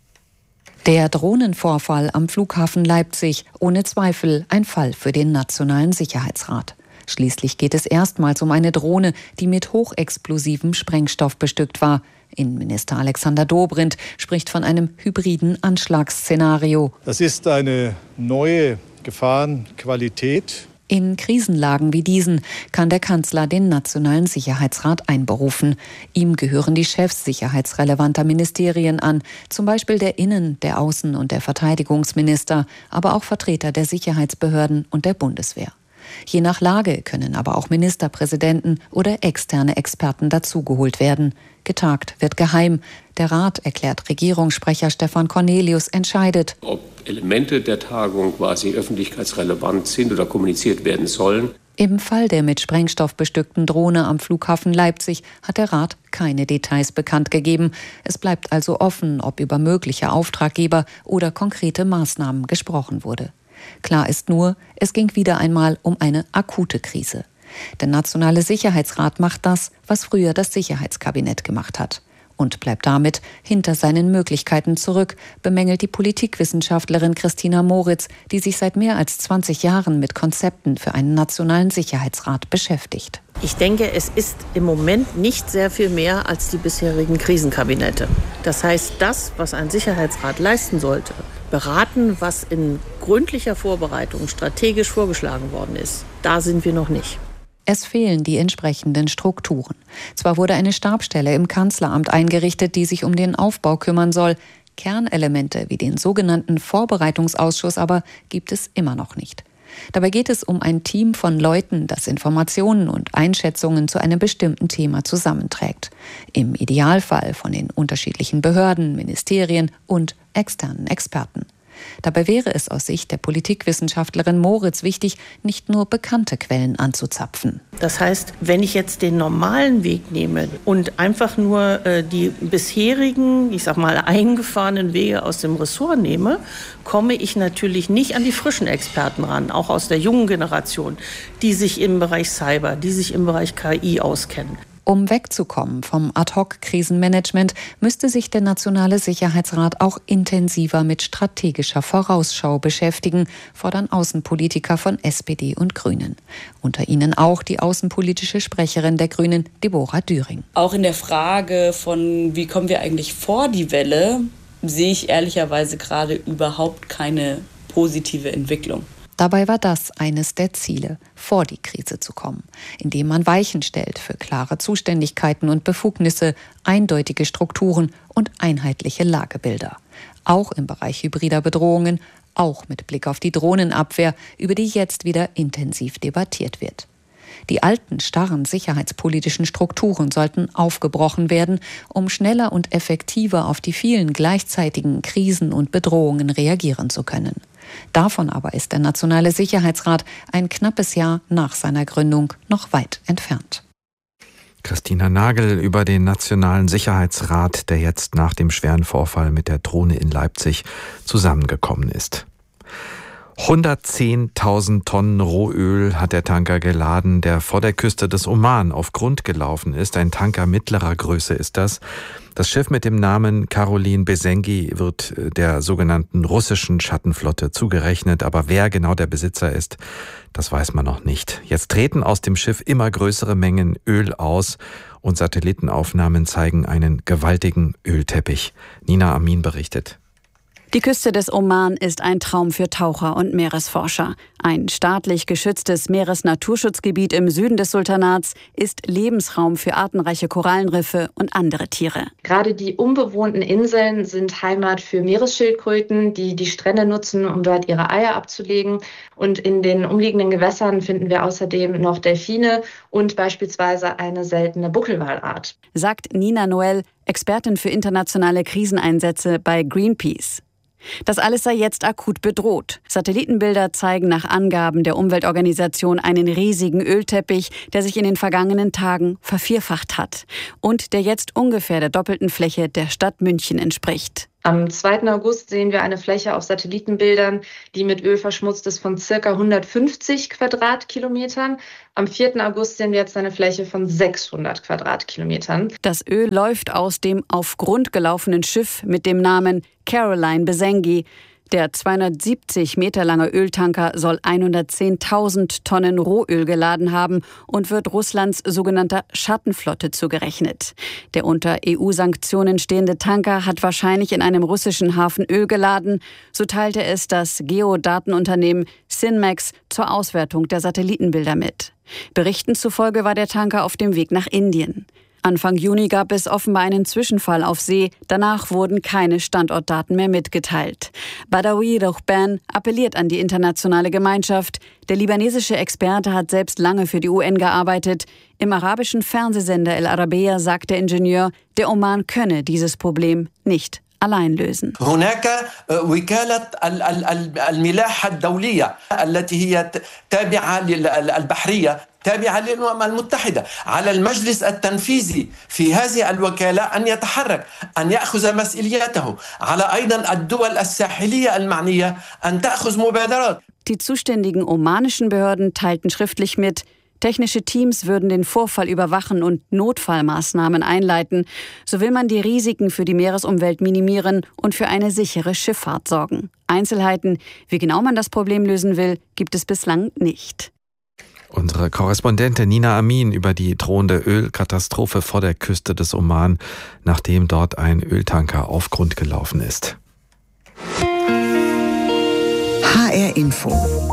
Der Drohnenvorfall am Flughafen Leipzig, ohne Zweifel ein Fall für den Nationalen Sicherheitsrat. Schließlich geht es erstmals um eine Drohne, die mit hochexplosivem Sprengstoff bestückt war. Innenminister Alexander Dobrindt spricht von einem hybriden Anschlagsszenario. Das ist eine neue Gefahrenqualität. In Krisenlagen wie diesen kann der Kanzler den Nationalen Sicherheitsrat einberufen. Ihm gehören die Chefs sicherheitsrelevanter Ministerien an, zum Beispiel der Innen-, der Außen- und der Verteidigungsminister, aber auch Vertreter der Sicherheitsbehörden und der Bundeswehr. Je nach Lage können aber auch Ministerpräsidenten oder externe Experten dazugeholt werden. Getagt wird geheim. Der Rat, erklärt Regierungssprecher Stefan Cornelius, entscheidet, ob Elemente der Tagung quasi öffentlichkeitsrelevant sind oder kommuniziert werden sollen. Im Fall der mit Sprengstoff bestückten Drohne am Flughafen Leipzig hat der Rat keine Details bekannt gegeben. Es bleibt also offen, ob über mögliche Auftraggeber oder konkrete Maßnahmen gesprochen wurde. Klar ist nur, es ging wieder einmal um eine akute Krise. Der Nationale Sicherheitsrat macht das, was früher das Sicherheitskabinett gemacht hat. Und bleibt damit hinter seinen Möglichkeiten zurück, bemängelt die Politikwissenschaftlerin Christina Moritz, die sich seit mehr als 20 Jahren mit Konzepten für einen Nationalen Sicherheitsrat beschäftigt. Ich denke, es ist im Moment nicht sehr viel mehr als die bisherigen Krisenkabinette. Das heißt, das, was ein Sicherheitsrat leisten sollte, beraten, was in gründlicher Vorbereitung strategisch vorgeschlagen worden ist, da sind wir noch nicht. Es fehlen die entsprechenden Strukturen. Zwar wurde eine Stabsstelle im Kanzleramt eingerichtet, die sich um den Aufbau kümmern soll. Kernelemente wie den sogenannten Vorbereitungsausschuss aber gibt es immer noch nicht. Dabei geht es um ein Team von Leuten, das Informationen und Einschätzungen zu einem bestimmten Thema zusammenträgt. Im Idealfall von den unterschiedlichen Behörden, Ministerien und externen Experten. Dabei wäre es aus Sicht der Politikwissenschaftlerin Moritz wichtig, nicht nur bekannte Quellen anzuzapfen. Das heißt, wenn ich jetzt den normalen Weg nehme und einfach nur die bisherigen, ich sag mal, eingefahrenen Wege aus dem Ressort nehme, komme ich natürlich nicht an die frischen Experten ran, auch aus der jungen Generation, die sich im Bereich Cyber, die sich im Bereich KI auskennen. Um wegzukommen vom Ad-hoc-Krisenmanagement müsste sich der Nationale Sicherheitsrat auch intensiver mit strategischer Vorausschau beschäftigen, fordern Außenpolitiker von SPD und Grünen. Unter ihnen auch die außenpolitische Sprecherin der Grünen, Deborah Düring. Auch in der Frage von, wie kommen wir eigentlich vor die Welle, sehe ich ehrlicherweise gerade überhaupt keine positive Entwicklung. Dabei war das eines der Ziele, vor die Krise zu kommen, indem man Weichen stellt für klare Zuständigkeiten und Befugnisse, eindeutige Strukturen und einheitliche Lagebilder. Auch im Bereich hybrider Bedrohungen, auch mit Blick auf die Drohnenabwehr, über die jetzt wieder intensiv debattiert wird. Die alten, starren sicherheitspolitischen Strukturen sollten aufgebrochen werden, um schneller und effektiver auf die vielen gleichzeitigen Krisen und Bedrohungen reagieren zu können. Davon aber ist der Nationale Sicherheitsrat ein knappes Jahr nach seiner Gründung noch weit entfernt. Christina Nagel über den Nationalen Sicherheitsrat, der jetzt nach dem schweren Vorfall mit der Drohne in Leipzig zusammengekommen ist. 110.000 Tonnen Rohöl hat der Tanker geladen, der vor der Küste des Oman auf Grund gelaufen ist. Ein Tanker mittlerer Größe ist das. Das Schiff mit dem Namen Caroline Besengi wird der sogenannten russischen Schattenflotte zugerechnet. Aber wer genau der Besitzer ist, das weiß man noch nicht. Jetzt treten aus dem Schiff immer größere Mengen Öl aus und Satellitenaufnahmen zeigen einen gewaltigen Ölteppich. Nina Amin berichtet. Die Küste des Oman ist ein Traum für Taucher und Meeresforscher. Ein staatlich geschütztes Meeresnaturschutzgebiet im Süden des Sultanats ist Lebensraum für artenreiche Korallenriffe und andere Tiere. Gerade die unbewohnten Inseln sind Heimat für Meeresschildkröten, die die Strände nutzen, um dort ihre Eier abzulegen. Und in den umliegenden Gewässern finden wir außerdem noch Delfine und beispielsweise eine seltene Buckelwalart. Sagt Nina Noel, Expertin für internationale Kriseneinsätze bei Greenpeace. Das alles sei jetzt akut bedroht. Satellitenbilder zeigen nach Angaben der Umweltorganisation einen riesigen Ölteppich, der sich in den vergangenen Tagen vervierfacht hat und der jetzt ungefähr der doppelten Fläche der Stadt München entspricht. Am 2. August sehen wir eine Fläche auf Satellitenbildern, die mit Öl verschmutzt ist, von ca. 150 Quadratkilometern. Am 4. August sehen wir jetzt eine Fläche von 600 Quadratkilometern. Das Öl läuft aus dem auf Grund gelaufenen Schiff mit dem Namen Caroline Besengi. Der 270 Meter lange Öltanker soll 110.000 Tonnen Rohöl geladen haben und wird Russlands sogenannter Schattenflotte zugerechnet. Der unter EU-Sanktionen stehende Tanker hat wahrscheinlich in einem russischen Hafen Öl geladen. So teilte es das Geodatenunternehmen Sinmax zur Auswertung der Satellitenbilder mit. Berichten zufolge war der Tanker auf dem Weg nach Indien. Anfang Juni gab es offenbar einen Zwischenfall auf See. Danach wurden keine Standortdaten mehr mitgeteilt. Badawi Rohban appelliert an die internationale Gemeinschaft. Der libanesische Experte hat selbst lange für die UN gearbeitet. Im arabischen Fernsehsender El Arabiya sagt der Ingenieur, der Oman könne dieses Problem nicht allein lösen. تابعة للأمم المتحدة على المجلس التنفيذي في هذه الوكالة أن يتحرك أن يأخذ مسؤوليته على أيضا الدول الساحلية المعنية أن تأخذ مبادرات. Die zuständigen omanischen Behörden teilten schriftlich mit, technische Teams würden den Vorfall überwachen und Notfallmaßnahmen einleiten. So will man die Risiken für die Meeresumwelt minimieren und für eine sichere Schifffahrt sorgen. Einzelheiten, wie genau man das Problem lösen will, gibt es bislang nicht. Unsere Korrespondentin Nina Amin über die drohende Ölkatastrophe vor der Küste des Oman, nachdem dort ein Öltanker auf Grund gelaufen ist. HR Info.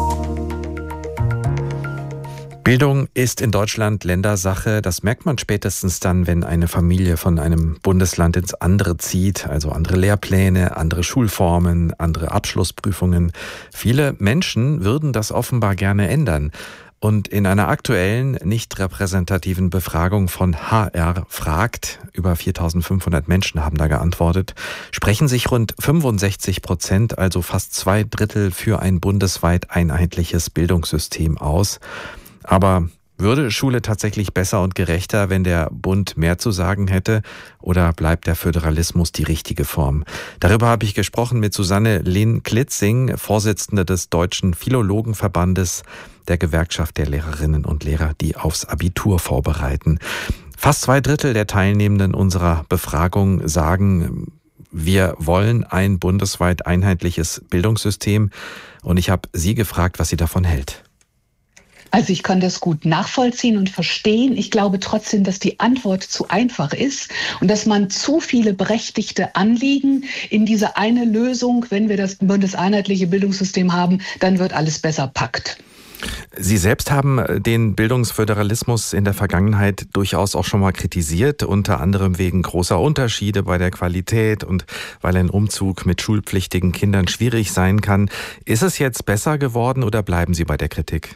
Bildung ist in Deutschland Ländersache. Das merkt man spätestens dann, wenn eine Familie von einem Bundesland ins andere zieht. Also andere Lehrpläne, andere Schulformen, andere Abschlussprüfungen. Viele Menschen würden das offenbar gerne ändern. Und in einer aktuellen, nicht repräsentativen Befragung von HR fragt, über 4.500 Menschen haben da geantwortet, sprechen sich rund 65%, also fast 2/3 für ein bundesweit einheitliches Bildungssystem aus. Aber würde Schule tatsächlich besser und gerechter, wenn der Bund mehr zu sagen hätte? Oder bleibt der Föderalismus die richtige Form? Darüber habe ich gesprochen mit Susanne Lehn-Klitzing, Vorsitzende des Deutschen Philologenverbandes, der Gewerkschaft der Lehrerinnen und Lehrer, die aufs Abitur vorbereiten. Fast 2/3 der Teilnehmenden unserer Befragung sagen, wir wollen ein bundesweit einheitliches Bildungssystem. Und ich habe sie gefragt, was sie davon hält. Also ich kann das gut nachvollziehen und verstehen. Ich glaube trotzdem, dass die Antwort zu einfach ist und dass man zu viele berechtigte Anliegen in diese eine Lösung, wenn wir das bundeseinheitliche Bildungssystem haben, dann wird alles besser packt. Sie selbst haben den Bildungsföderalismus in der Vergangenheit durchaus auch schon mal kritisiert, unter anderem wegen großer Unterschiede bei der Qualität und weil ein Umzug mit schulpflichtigen Kindern schwierig sein kann. Ist es jetzt besser geworden oder bleiben Sie bei der Kritik?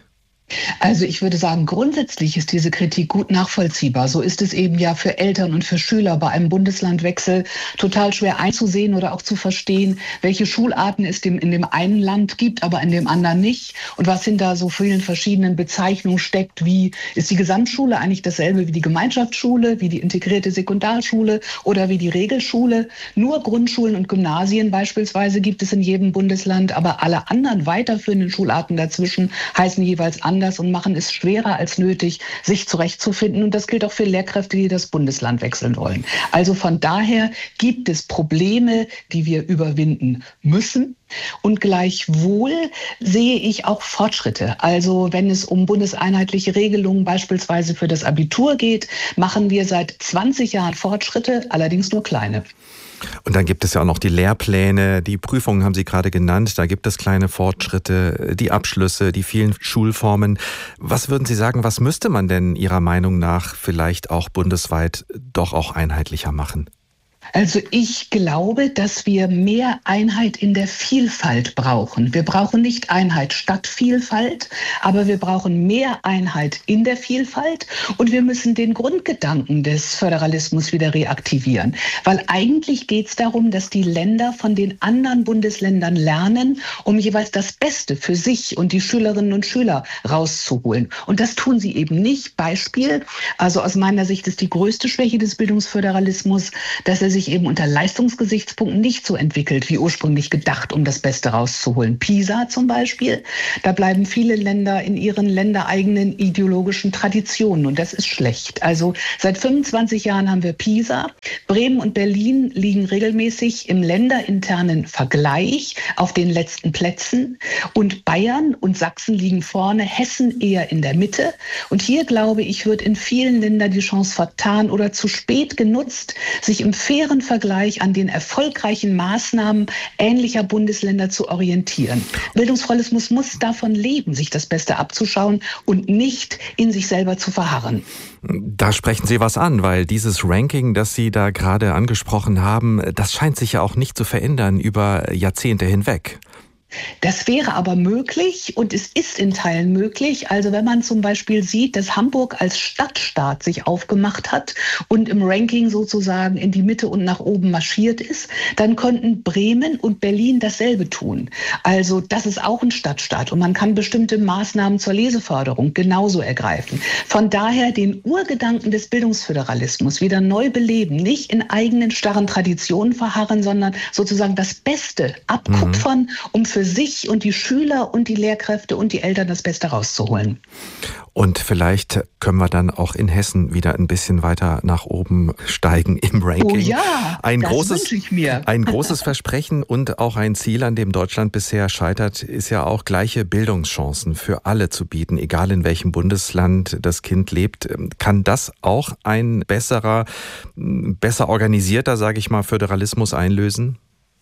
Also ich würde sagen, grundsätzlich ist diese Kritik gut nachvollziehbar. So ist es eben ja für Eltern und für Schüler bei einem Bundeslandwechsel total schwer einzusehen oder auch zu verstehen, welche Schularten es in dem einen Land gibt, aber in dem anderen nicht. Und was hinter so vielen verschiedenen Bezeichnungen steckt, wie ist die Gesamtschule eigentlich dasselbe wie die Gemeinschaftsschule, wie die integrierte Sekundarschule oder wie die Regelschule. Nur Grundschulen und Gymnasien beispielsweise gibt es in jedem Bundesland, aber alle anderen weiterführenden Schularten dazwischen heißen jeweils anders und machen es schwerer als nötig, sich zurechtzufinden. Und das gilt auch für Lehrkräfte, die das Bundesland wechseln wollen. Also von daher gibt es Probleme, die wir überwinden müssen. Und gleichwohl sehe ich auch Fortschritte. Also wenn es um bundeseinheitliche Regelungen beispielsweise für das Abitur geht, machen wir seit 20 Jahren Fortschritte, allerdings nur kleine. Und dann gibt es ja auch noch die Lehrpläne, die Prüfungen haben Sie gerade genannt, da gibt es kleine Fortschritte, die Abschlüsse, die vielen Schulformen. Was würden Sie sagen, was müsste man denn Ihrer Meinung nach vielleicht auch bundesweit doch auch einheitlicher machen? Also ich glaube, dass wir mehr Einheit in der Vielfalt brauchen. Wir brauchen nicht Einheit statt Vielfalt, aber wir brauchen mehr Einheit in der Vielfalt und wir müssen den Grundgedanken des Föderalismus wieder reaktivieren. Weil eigentlich geht es darum, dass die Länder von den anderen Bundesländern lernen, um jeweils das Beste für sich und die Schülerinnen und Schüler rauszuholen. Und das tun sie eben nicht. Beispiel, also aus meiner Sicht ist die größte Schwäche des Bildungsföderalismus, dass er sich eben unter Leistungsgesichtspunkten nicht so entwickelt, wie ursprünglich gedacht, um das Beste rauszuholen. PISA zum Beispiel, da bleiben viele Länder in ihren ländereigenen ideologischen Traditionen und das ist schlecht. Also seit 25 Jahren haben wir PISA. Bremen und Berlin liegen regelmäßig im länderinternen Vergleich auf den letzten Plätzen und Bayern und Sachsen liegen vorne, Hessen eher in der Mitte. Und hier, glaube ich, wird in vielen Ländern die Chance vertan oder zu spät genutzt, sich im fairen Vergleich an den erfolgreichen Maßnahmen ähnlicher Bundesländer zu orientieren. Bildungsföderalismus muss davon leben, sich das Beste abzuschauen und nicht in sich selber zu verharren. Da sprechen Sie was an, weil dieses Ranking, das Sie da gerade angesprochen haben, das scheint sich ja auch nicht zu verändern über Jahrzehnte hinweg. Das wäre aber möglich und es ist in Teilen möglich. Also wenn man zum Beispiel sieht, dass Hamburg als Stadtstaat sich aufgemacht hat und im Ranking sozusagen in die Mitte und nach oben marschiert ist, dann könnten Bremen und Berlin dasselbe tun. Also das ist auch ein Stadtstaat und man kann bestimmte Maßnahmen zur Leseförderung genauso ergreifen. Von daher den Urgedanken des Bildungsföderalismus wieder neu beleben, nicht in eigenen starren Traditionen verharren, sondern sozusagen das Beste abkupfern, um für sich und die Schüler und die Lehrkräfte und die Eltern das Beste rauszuholen. Und vielleicht können wir dann auch in Hessen wieder ein bisschen weiter nach oben steigen im Ranking. Oh ja, das wünsche ich mir. Ein großes Versprechen und auch ein Ziel, an dem Deutschland bisher scheitert, ist ja auch gleiche Bildungschancen für alle zu bieten, egal in welchem Bundesland das Kind lebt. Kann das auch ein besser organisierter, sage ich mal, Föderalismus einlösen?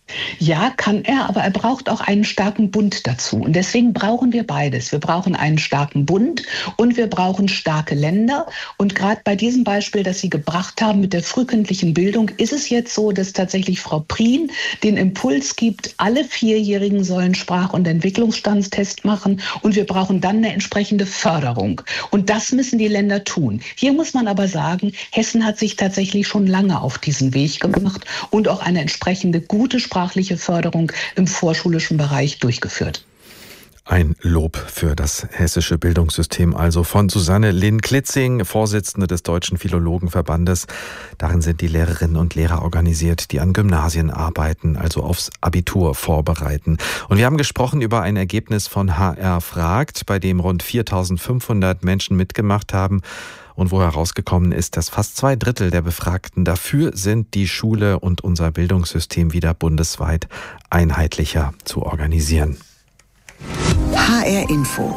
Ja, kann er, aber er braucht auch einen starken Bund dazu. Und deswegen brauchen wir beides. Wir brauchen einen starken Bund und wir brauchen starke Länder. Und gerade bei diesem Beispiel, das Sie gebracht haben mit der frühkindlichen Bildung, ist es jetzt so, dass tatsächlich Frau Prien den Impuls gibt, alle Vierjährigen sollen Sprach- und Entwicklungsstandstest machen und wir brauchen dann eine entsprechende Förderung. Und das müssen die Länder tun. Hier muss man aber sagen, Hessen hat sich tatsächlich schon lange auf diesen Weg gemacht und auch eine entsprechende gute sprachliche Förderung im vorschulischen Bereich durchgeführt. Ein Lob für das hessische Bildungssystem also von Susanne Linn-Klitzing, Vorsitzende des Deutschen Philologenverbandes. Darin sind die Lehrerinnen und Lehrer organisiert, die an Gymnasien arbeiten, also aufs Abitur vorbereiten. Und wir haben gesprochen über ein Ergebnis von HR fragt, bei dem rund 4.500 Menschen mitgemacht haben und wo herausgekommen ist, dass fast 2/3 der Befragten dafür sind, die Schule und unser Bildungssystem wieder bundesweit einheitlicher zu organisieren. HR Info.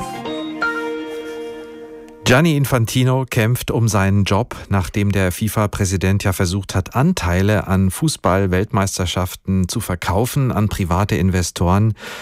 Gianni Infantino kämpft um seinen Job, nachdem der FIFA-Präsident ja versucht hat, Anteile an Fußball-Weltmeisterschaften zu verkaufen an private Investoren.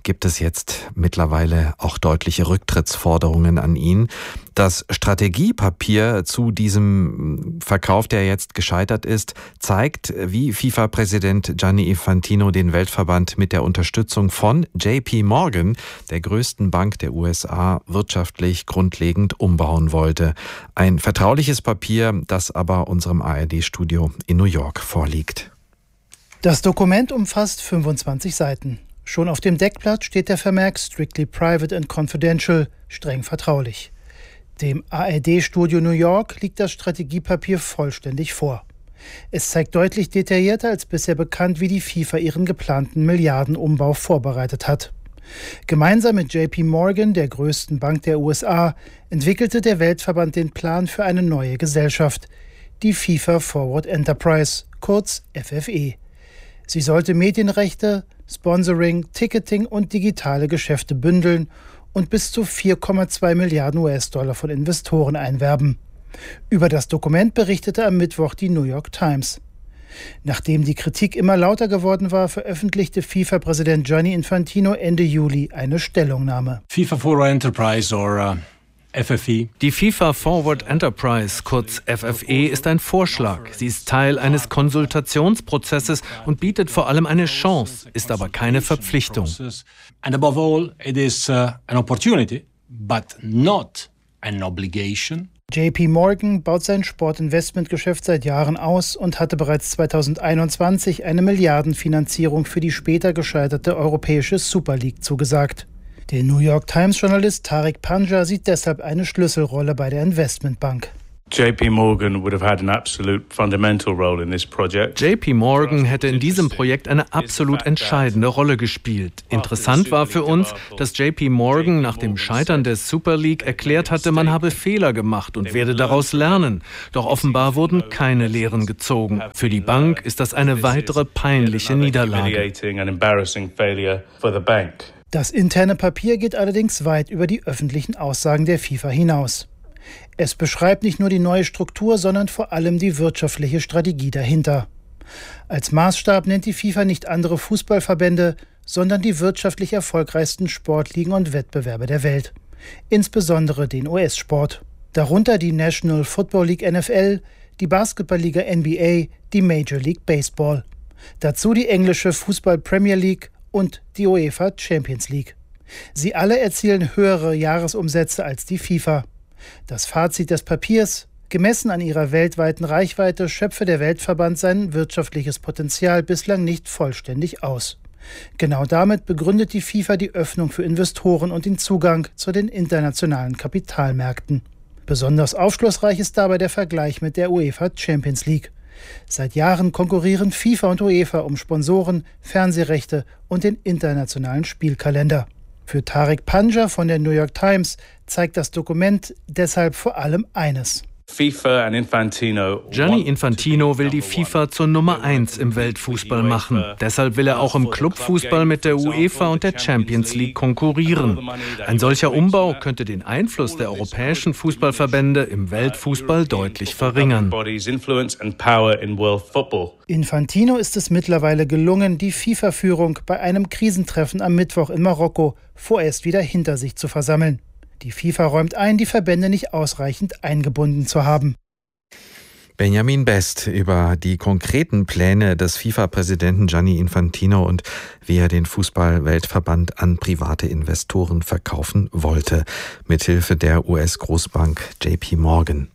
gibt es jetzt mittlerweile auch deutliche Rücktrittsforderungen an ihn. Das Strategiepapier zu diesem Verkauf, der jetzt gescheitert ist, zeigt, wie FIFA-Präsident Gianni Infantino den Weltverband mit der Unterstützung von JP Morgan, der größten Bank der USA, wirtschaftlich grundlegend umbauen wollte. Ein vertrauliches Papier, das aber unserem ARD-Studio in New York vorliegt. Das Dokument umfasst 25 Seiten. Schon auf dem Deckblatt steht der Vermerk Strictly Private and Confidential, streng vertraulich. Dem ARD-Studio New York liegt das Strategiepapier vollständig vor. Es zeigt deutlich detaillierter als bisher bekannt, wie die FIFA ihren geplanten Milliardenumbau vorbereitet hat. Gemeinsam mit JP Morgan, der größten Bank der USA, entwickelte der Weltverband den Plan für eine neue Gesellschaft, die FIFA Forward Enterprise, kurz FFE. Sie sollte Medienrechte, Sponsoring, Ticketing und digitale Geschäfte bündeln und bis zu 4,2 Milliarden US-Dollar von Investoren einwerben. Über das Dokument berichtete am Mittwoch die New York Times. Nachdem die Kritik immer lauter geworden war, veröffentlichte FIFA-Präsident Gianni Infantino Ende Juli eine Stellungnahme. FIFA Forward Enterprise or FFE. Die FIFA Forward Enterprise, kurz FFE, ist ein Vorschlag. Sie ist Teil eines Konsultationsprozesses und bietet vor allem eine Chance, ist aber keine Verpflichtung. And above all, it is an opportunity, but not an obligation. JP Morgan baut sein Sportinvestmentgeschäft seit Jahren aus und hatte bereits 2021 eine Milliardenfinanzierung für die später gescheiterte europäische Super League zugesagt. Der New York Times-Journalist Tariq Panja sieht deshalb eine Schlüsselrolle bei der Investmentbank. JP Morgan hätte in diesem Projekt eine absolut entscheidende Rolle gespielt. Interessant war für uns, dass JP Morgan nach dem Scheitern der Super League erklärt hatte, man habe Fehler gemacht und werde daraus lernen. Doch offenbar wurden keine Lehren gezogen. Für die Bank ist das eine weitere peinliche Niederlage. Das interne Papier geht allerdings weit über die öffentlichen Aussagen der FIFA hinaus. Es beschreibt nicht nur die neue Struktur, sondern vor allem die wirtschaftliche Strategie dahinter. Als Maßstab nennt die FIFA nicht andere Fußballverbände, sondern die wirtschaftlich erfolgreichsten Sportligen und Wettbewerbe der Welt. Insbesondere den US-Sport. Darunter die National Football League NFL, die Basketballliga NBA, die Major League Baseball. Dazu die englische Fußball Premier League und die UEFA Champions League. Sie alle erzielen höhere Jahresumsätze als die FIFA. Das Fazit des Papiers: Gemessen an ihrer weltweiten Reichweite schöpfe der Weltverband sein wirtschaftliches Potenzial bislang nicht vollständig aus. Genau damit begründet die FIFA die Öffnung für Investoren und den Zugang zu den internationalen Kapitalmärkten. Besonders aufschlussreich ist dabei der Vergleich mit der UEFA Champions League. Seit Jahren konkurrieren FIFA und UEFA um Sponsoren, Fernsehrechte und den internationalen Spielkalender. Für Tariq Panja von der New York Times zeigt das Dokument deshalb vor allem eines. Gianni Infantino will die FIFA zur Nummer 1 im Weltfußball machen. Deshalb will er auch im Clubfußball mit der UEFA und der Champions League konkurrieren. Ein solcher Umbau könnte den Einfluss der europäischen Fußballverbände im Weltfußball deutlich verringern. Infantino ist es mittlerweile gelungen, die FIFA-Führung bei einem Krisentreffen am Mittwoch in Marokko vorerst wieder hinter sich zu versammeln. Die FIFA räumt ein, die Verbände nicht ausreichend eingebunden zu haben. Benjamin Best über die konkreten Pläne des FIFA-Präsidenten Gianni Infantino und wie er den Fußball-Weltverband an private Investoren verkaufen wollte, mithilfe der US-Großbank JP Morgan.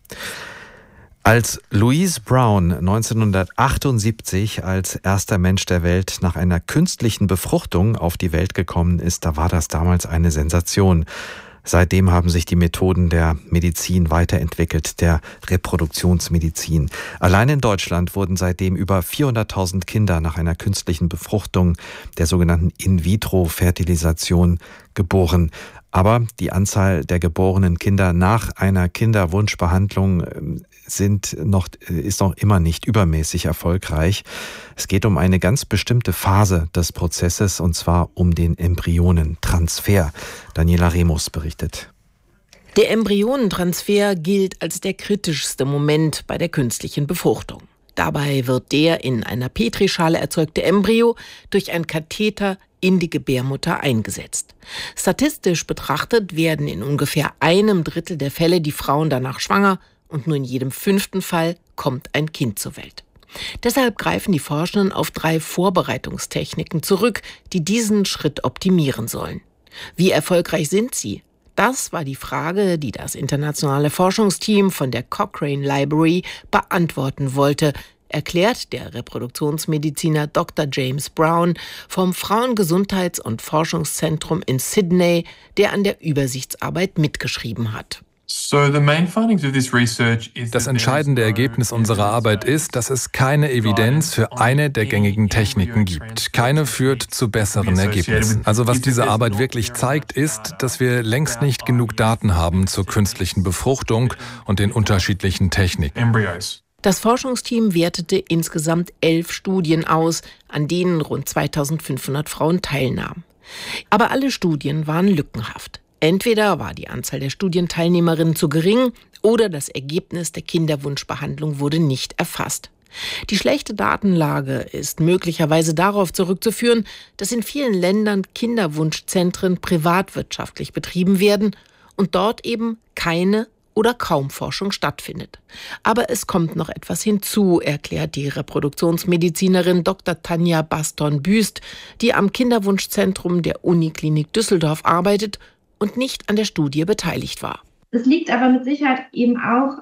Als Louise Brown 1978 als erster Mensch der Welt nach einer künstlichen Befruchtung auf die Welt gekommen ist, da war das damals eine Sensation. Seitdem haben sich die Methoden der Medizin weiterentwickelt, der Reproduktionsmedizin. Allein in Deutschland wurden seitdem über 400.000 Kinder nach einer künstlichen Befruchtung, der sogenannten In-vitro-Fertilisation, geboren. Aber die Anzahl der geborenen Kinder nach einer Kinderwunschbehandlung ist noch immer nicht übermäßig erfolgreich. Es geht um eine ganz bestimmte Phase des Prozesses, und zwar um den Embryonentransfer. Daniela Remus berichtet. Der Embryonentransfer gilt als der kritischste Moment bei der künstlichen Befruchtung. Dabei wird der in einer Petrischale erzeugte Embryo durch ein Katheter in die Gebärmutter eingesetzt. Statistisch betrachtet werden in ungefähr 1/3 der Fälle die Frauen danach schwanger und nur in jedem 5. Fall kommt ein Kind zur Welt. Deshalb greifen die Forschenden auf 3 Vorbereitungstechniken zurück, die diesen Schritt optimieren sollen. Wie erfolgreich sind sie? Das war die Frage, die das internationale Forschungsteam von der Cochrane Library beantworten wollte, erklärt der Reproduktionsmediziner Dr. James Brown vom Frauengesundheits- und Forschungszentrum in Sydney, der an der Übersichtsarbeit mitgeschrieben hat. Das entscheidende Ergebnis unserer Arbeit ist, dass es keine Evidenz für eine der gängigen Techniken gibt. Keine führt zu besseren Ergebnissen. Also was diese Arbeit wirklich zeigt, ist, dass wir längst nicht genug Daten haben zur künstlichen Befruchtung und den unterschiedlichen Techniken. Das Forschungsteam wertete insgesamt 11 Studien aus, an denen rund 2500 Frauen teilnahmen. Aber alle Studien waren lückenhaft. Entweder war die Anzahl der Studienteilnehmerinnen zu gering oder das Ergebnis der Kinderwunschbehandlung wurde nicht erfasst. Die schlechte Datenlage ist möglicherweise darauf zurückzuführen, dass in vielen Ländern Kinderwunschzentren privatwirtschaftlich betrieben werden und dort eben keine oder kaum Forschung stattfindet. Aber es kommt noch etwas hinzu, erklärt die Reproduktionsmedizinerin Dr. Tanja Baston-Büst, die am Kinderwunschzentrum der Uniklinik Düsseldorf arbeitet und nicht an der Studie beteiligt war. Es liegt aber mit Sicherheit eben auch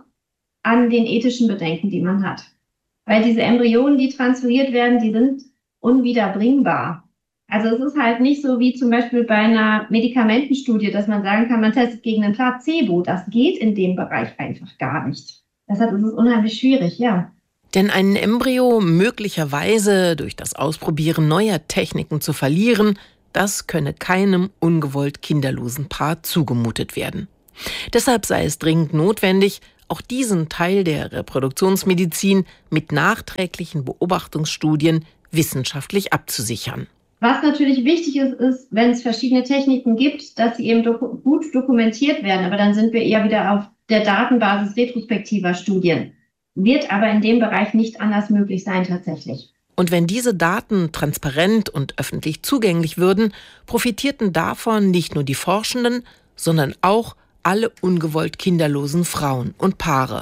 an den ethischen Bedenken, die man hat. Weil diese Embryonen, die transferiert werden, die sind unwiederbringbar. Also es ist halt nicht so wie zum Beispiel bei einer Medikamentenstudie, dass man sagen kann, man testet gegen ein Placebo. Das geht in dem Bereich einfach gar nicht. Deshalb ist es unheimlich schwierig, ja. Denn ein Embryo möglicherweise durch das Ausprobieren neuer Techniken zu verlieren, das könne keinem ungewollt kinderlosen Paar zugemutet werden. Deshalb sei es dringend notwendig, auch diesen Teil der Reproduktionsmedizin mit nachträglichen Beobachtungsstudien wissenschaftlich abzusichern. Was natürlich wichtig ist, wenn es verschiedene Techniken gibt, dass sie eben gut dokumentiert werden. Aber dann sind wir eher wieder auf der Datenbasis retrospektiver Studien. Wird aber in dem Bereich nicht anders möglich sein tatsächlich. Und wenn diese Daten transparent und öffentlich zugänglich würden, profitierten davon nicht nur die Forschenden, sondern auch alle ungewollt kinderlosen Frauen und Paare.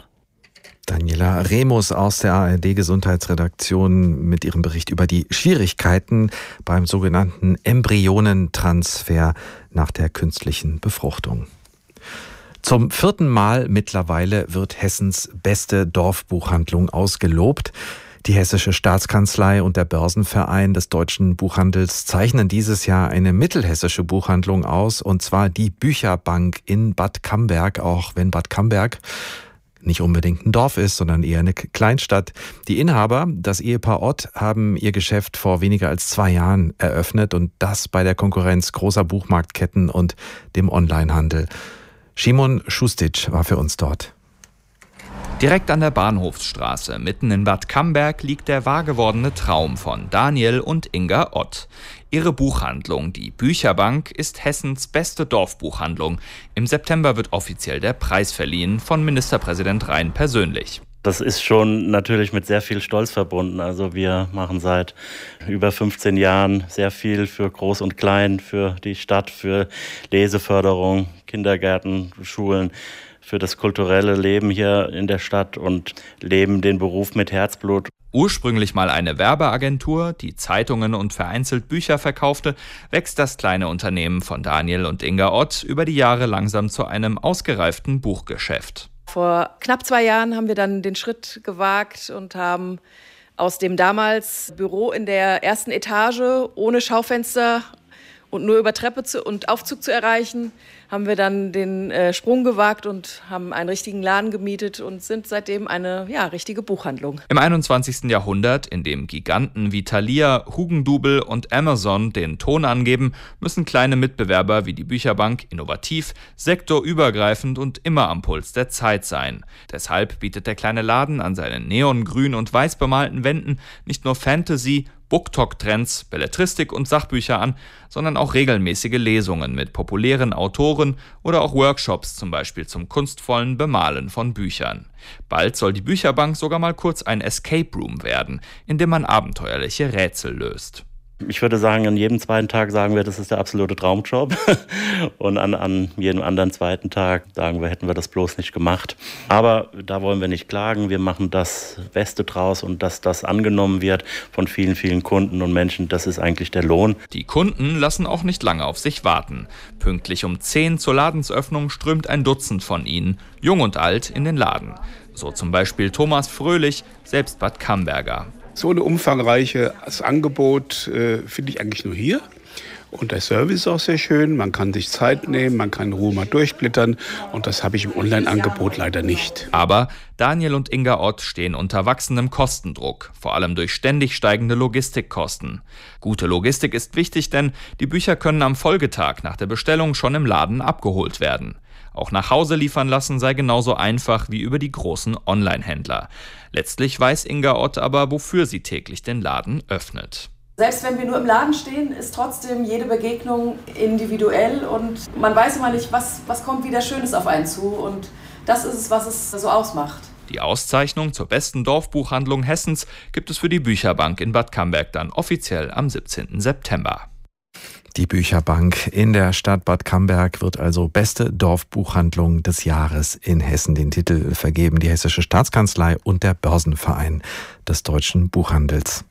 Daniela Remus aus der ARD-Gesundheitsredaktion mit ihrem Bericht über die Schwierigkeiten beim sogenannten Embryonentransfer nach der künstlichen Befruchtung. Zum 4. Mal mittlerweile wird Hessens beste Dorfbuchhandlung ausgelobt. Die Hessische Staatskanzlei und der Börsenverein des deutschen Buchhandels zeichnen dieses Jahr eine mittelhessische Buchhandlung aus, und zwar die Bücherbank in Bad Camberg, auch wenn Bad Camberg nicht unbedingt ein Dorf ist, sondern eher eine Kleinstadt. Die Inhaber, das Ehepaar Ott, haben ihr Geschäft vor weniger als 2 Jahren eröffnet, und das bei der Konkurrenz großer Buchmarktketten und dem Onlinehandel. Szymon Šustic war für uns dort. Direkt an der Bahnhofsstraße, mitten in Bad Camberg, liegt der wahrgewordene Traum von Daniel und Inga Ott. Ihre Buchhandlung, die Bücherbank, ist Hessens beste Dorfbuchhandlung. Im September wird offiziell der Preis verliehen, von Ministerpräsident Rhein persönlich. Das ist schon natürlich mit sehr viel Stolz verbunden. Also wir machen seit über 15 Jahren sehr viel für Groß und Klein, für die Stadt, für Leseförderung, Kindergärten, Schulen, für das kulturelle Leben hier in der Stadt und leben den Beruf mit Herzblut. Ursprünglich mal eine Werbeagentur, die Zeitungen und vereinzelt Bücher verkaufte, wächst das kleine Unternehmen von Daniel und Inga Ott über die Jahre langsam zu einem ausgereiften Buchgeschäft. Vor knapp 2 Jahren haben wir dann den Schritt gewagt und haben aus dem damals Büro in der 1. Etage ohne Schaufenster und nur über Treppe und Aufzug zu erreichen, haben wir dann den Sprung gewagt und haben einen richtigen Laden gemietet und sind seitdem eine richtige Buchhandlung. Im 21. Jahrhundert, in dem Giganten wie Thalia, Hugendubel und Amazon den Ton angeben, müssen kleine Mitbewerber wie die Bücherbank innovativ, sektorübergreifend und immer am Puls der Zeit sein. Deshalb bietet der kleine Laden an seinen neongrün und weiß bemalten Wänden nicht nur Fantasy, BookTok-Trends, Belletristik und Sachbücher an, sondern auch regelmäßige Lesungen mit populären Autoren oder auch Workshops, zum Beispiel zum kunstvollen Bemalen von Büchern. Bald soll die Bücherbank sogar mal kurz ein Escape Room werden, in dem man abenteuerliche Rätsel löst. Ich würde sagen, an jedem zweiten Tag sagen wir, das ist der absolute Traumjob. Und an jedem anderen zweiten Tag sagen wir, hätten wir das bloß nicht gemacht. Aber da wollen wir nicht klagen. Wir machen das Beste draus und dass das angenommen wird von vielen, vielen Kunden und Menschen, das ist eigentlich der Lohn. Die Kunden lassen auch nicht lange auf sich warten. Pünktlich um 10 zur Ladensöffnung strömt ein Dutzend von ihnen, jung und alt, in den Laden. So zum Beispiel Thomas Fröhlich, selbst Bad Camberger. So ein umfangreiches Angebot finde ich eigentlich nur hier. Und der Service ist auch sehr schön. Man kann sich Zeit nehmen, man kann in Ruhe mal durchblättern. Und das habe ich im Online-Angebot leider nicht. Aber Daniel und Inga Ott stehen unter wachsendem Kostendruck, vor allem durch ständig steigende Logistikkosten. Gute Logistik ist wichtig, denn die Bücher können am Folgetag nach der Bestellung schon im Laden abgeholt werden. Auch nach Hause liefern lassen sei genauso einfach wie über die großen Online-Händler. Letztlich weiß Inga Ott aber, wofür sie täglich den Laden öffnet. Selbst wenn wir nur im Laden stehen, ist trotzdem jede Begegnung individuell und man weiß immer nicht, was kommt wieder Schönes auf einen zu. Und das ist es, was es so ausmacht. Die Auszeichnung zur besten Dorfbuchhandlung Hessens gibt es für die Bücherbank in Bad Camberg dann offiziell am 17. September. Die Bücherbank in der Stadt Bad Camberg wird also beste Dorfbuchhandlung des Jahres in Hessen. Den Titel vergeben die Hessische Staatskanzlei und der Börsenverein des deutschen Buchhandels.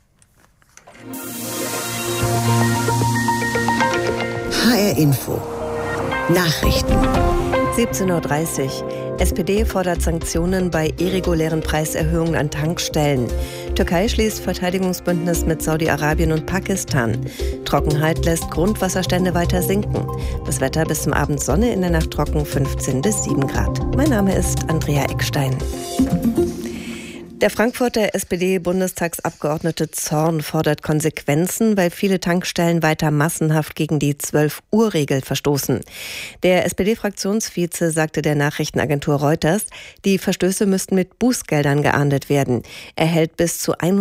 HR Info. Nachrichten. 17:30 Uhr. SPD fordert Sanktionen bei irregulären Preiserhöhungen an Tankstellen. Türkei schließt Verteidigungsbündnis mit Saudi-Arabien und Pakistan. Trockenheit lässt Grundwasserstände weiter sinken. Das Wetter bis zum Abend Sonne, in der Nacht trocken 15 bis 7 Grad. Mein Name ist Andrea Eckstein. Der Frankfurter SPD-Bundestagsabgeordnete Zorn fordert Konsequenzen, weil viele Tankstellen weiter massenhaft gegen die 12-Uhr-Regel verstoßen. Der SPD-Fraktionsvize sagte der Nachrichtenagentur Reuters, die Verstöße müssten mit Bußgeldern geahndet werden. Er hält bis zu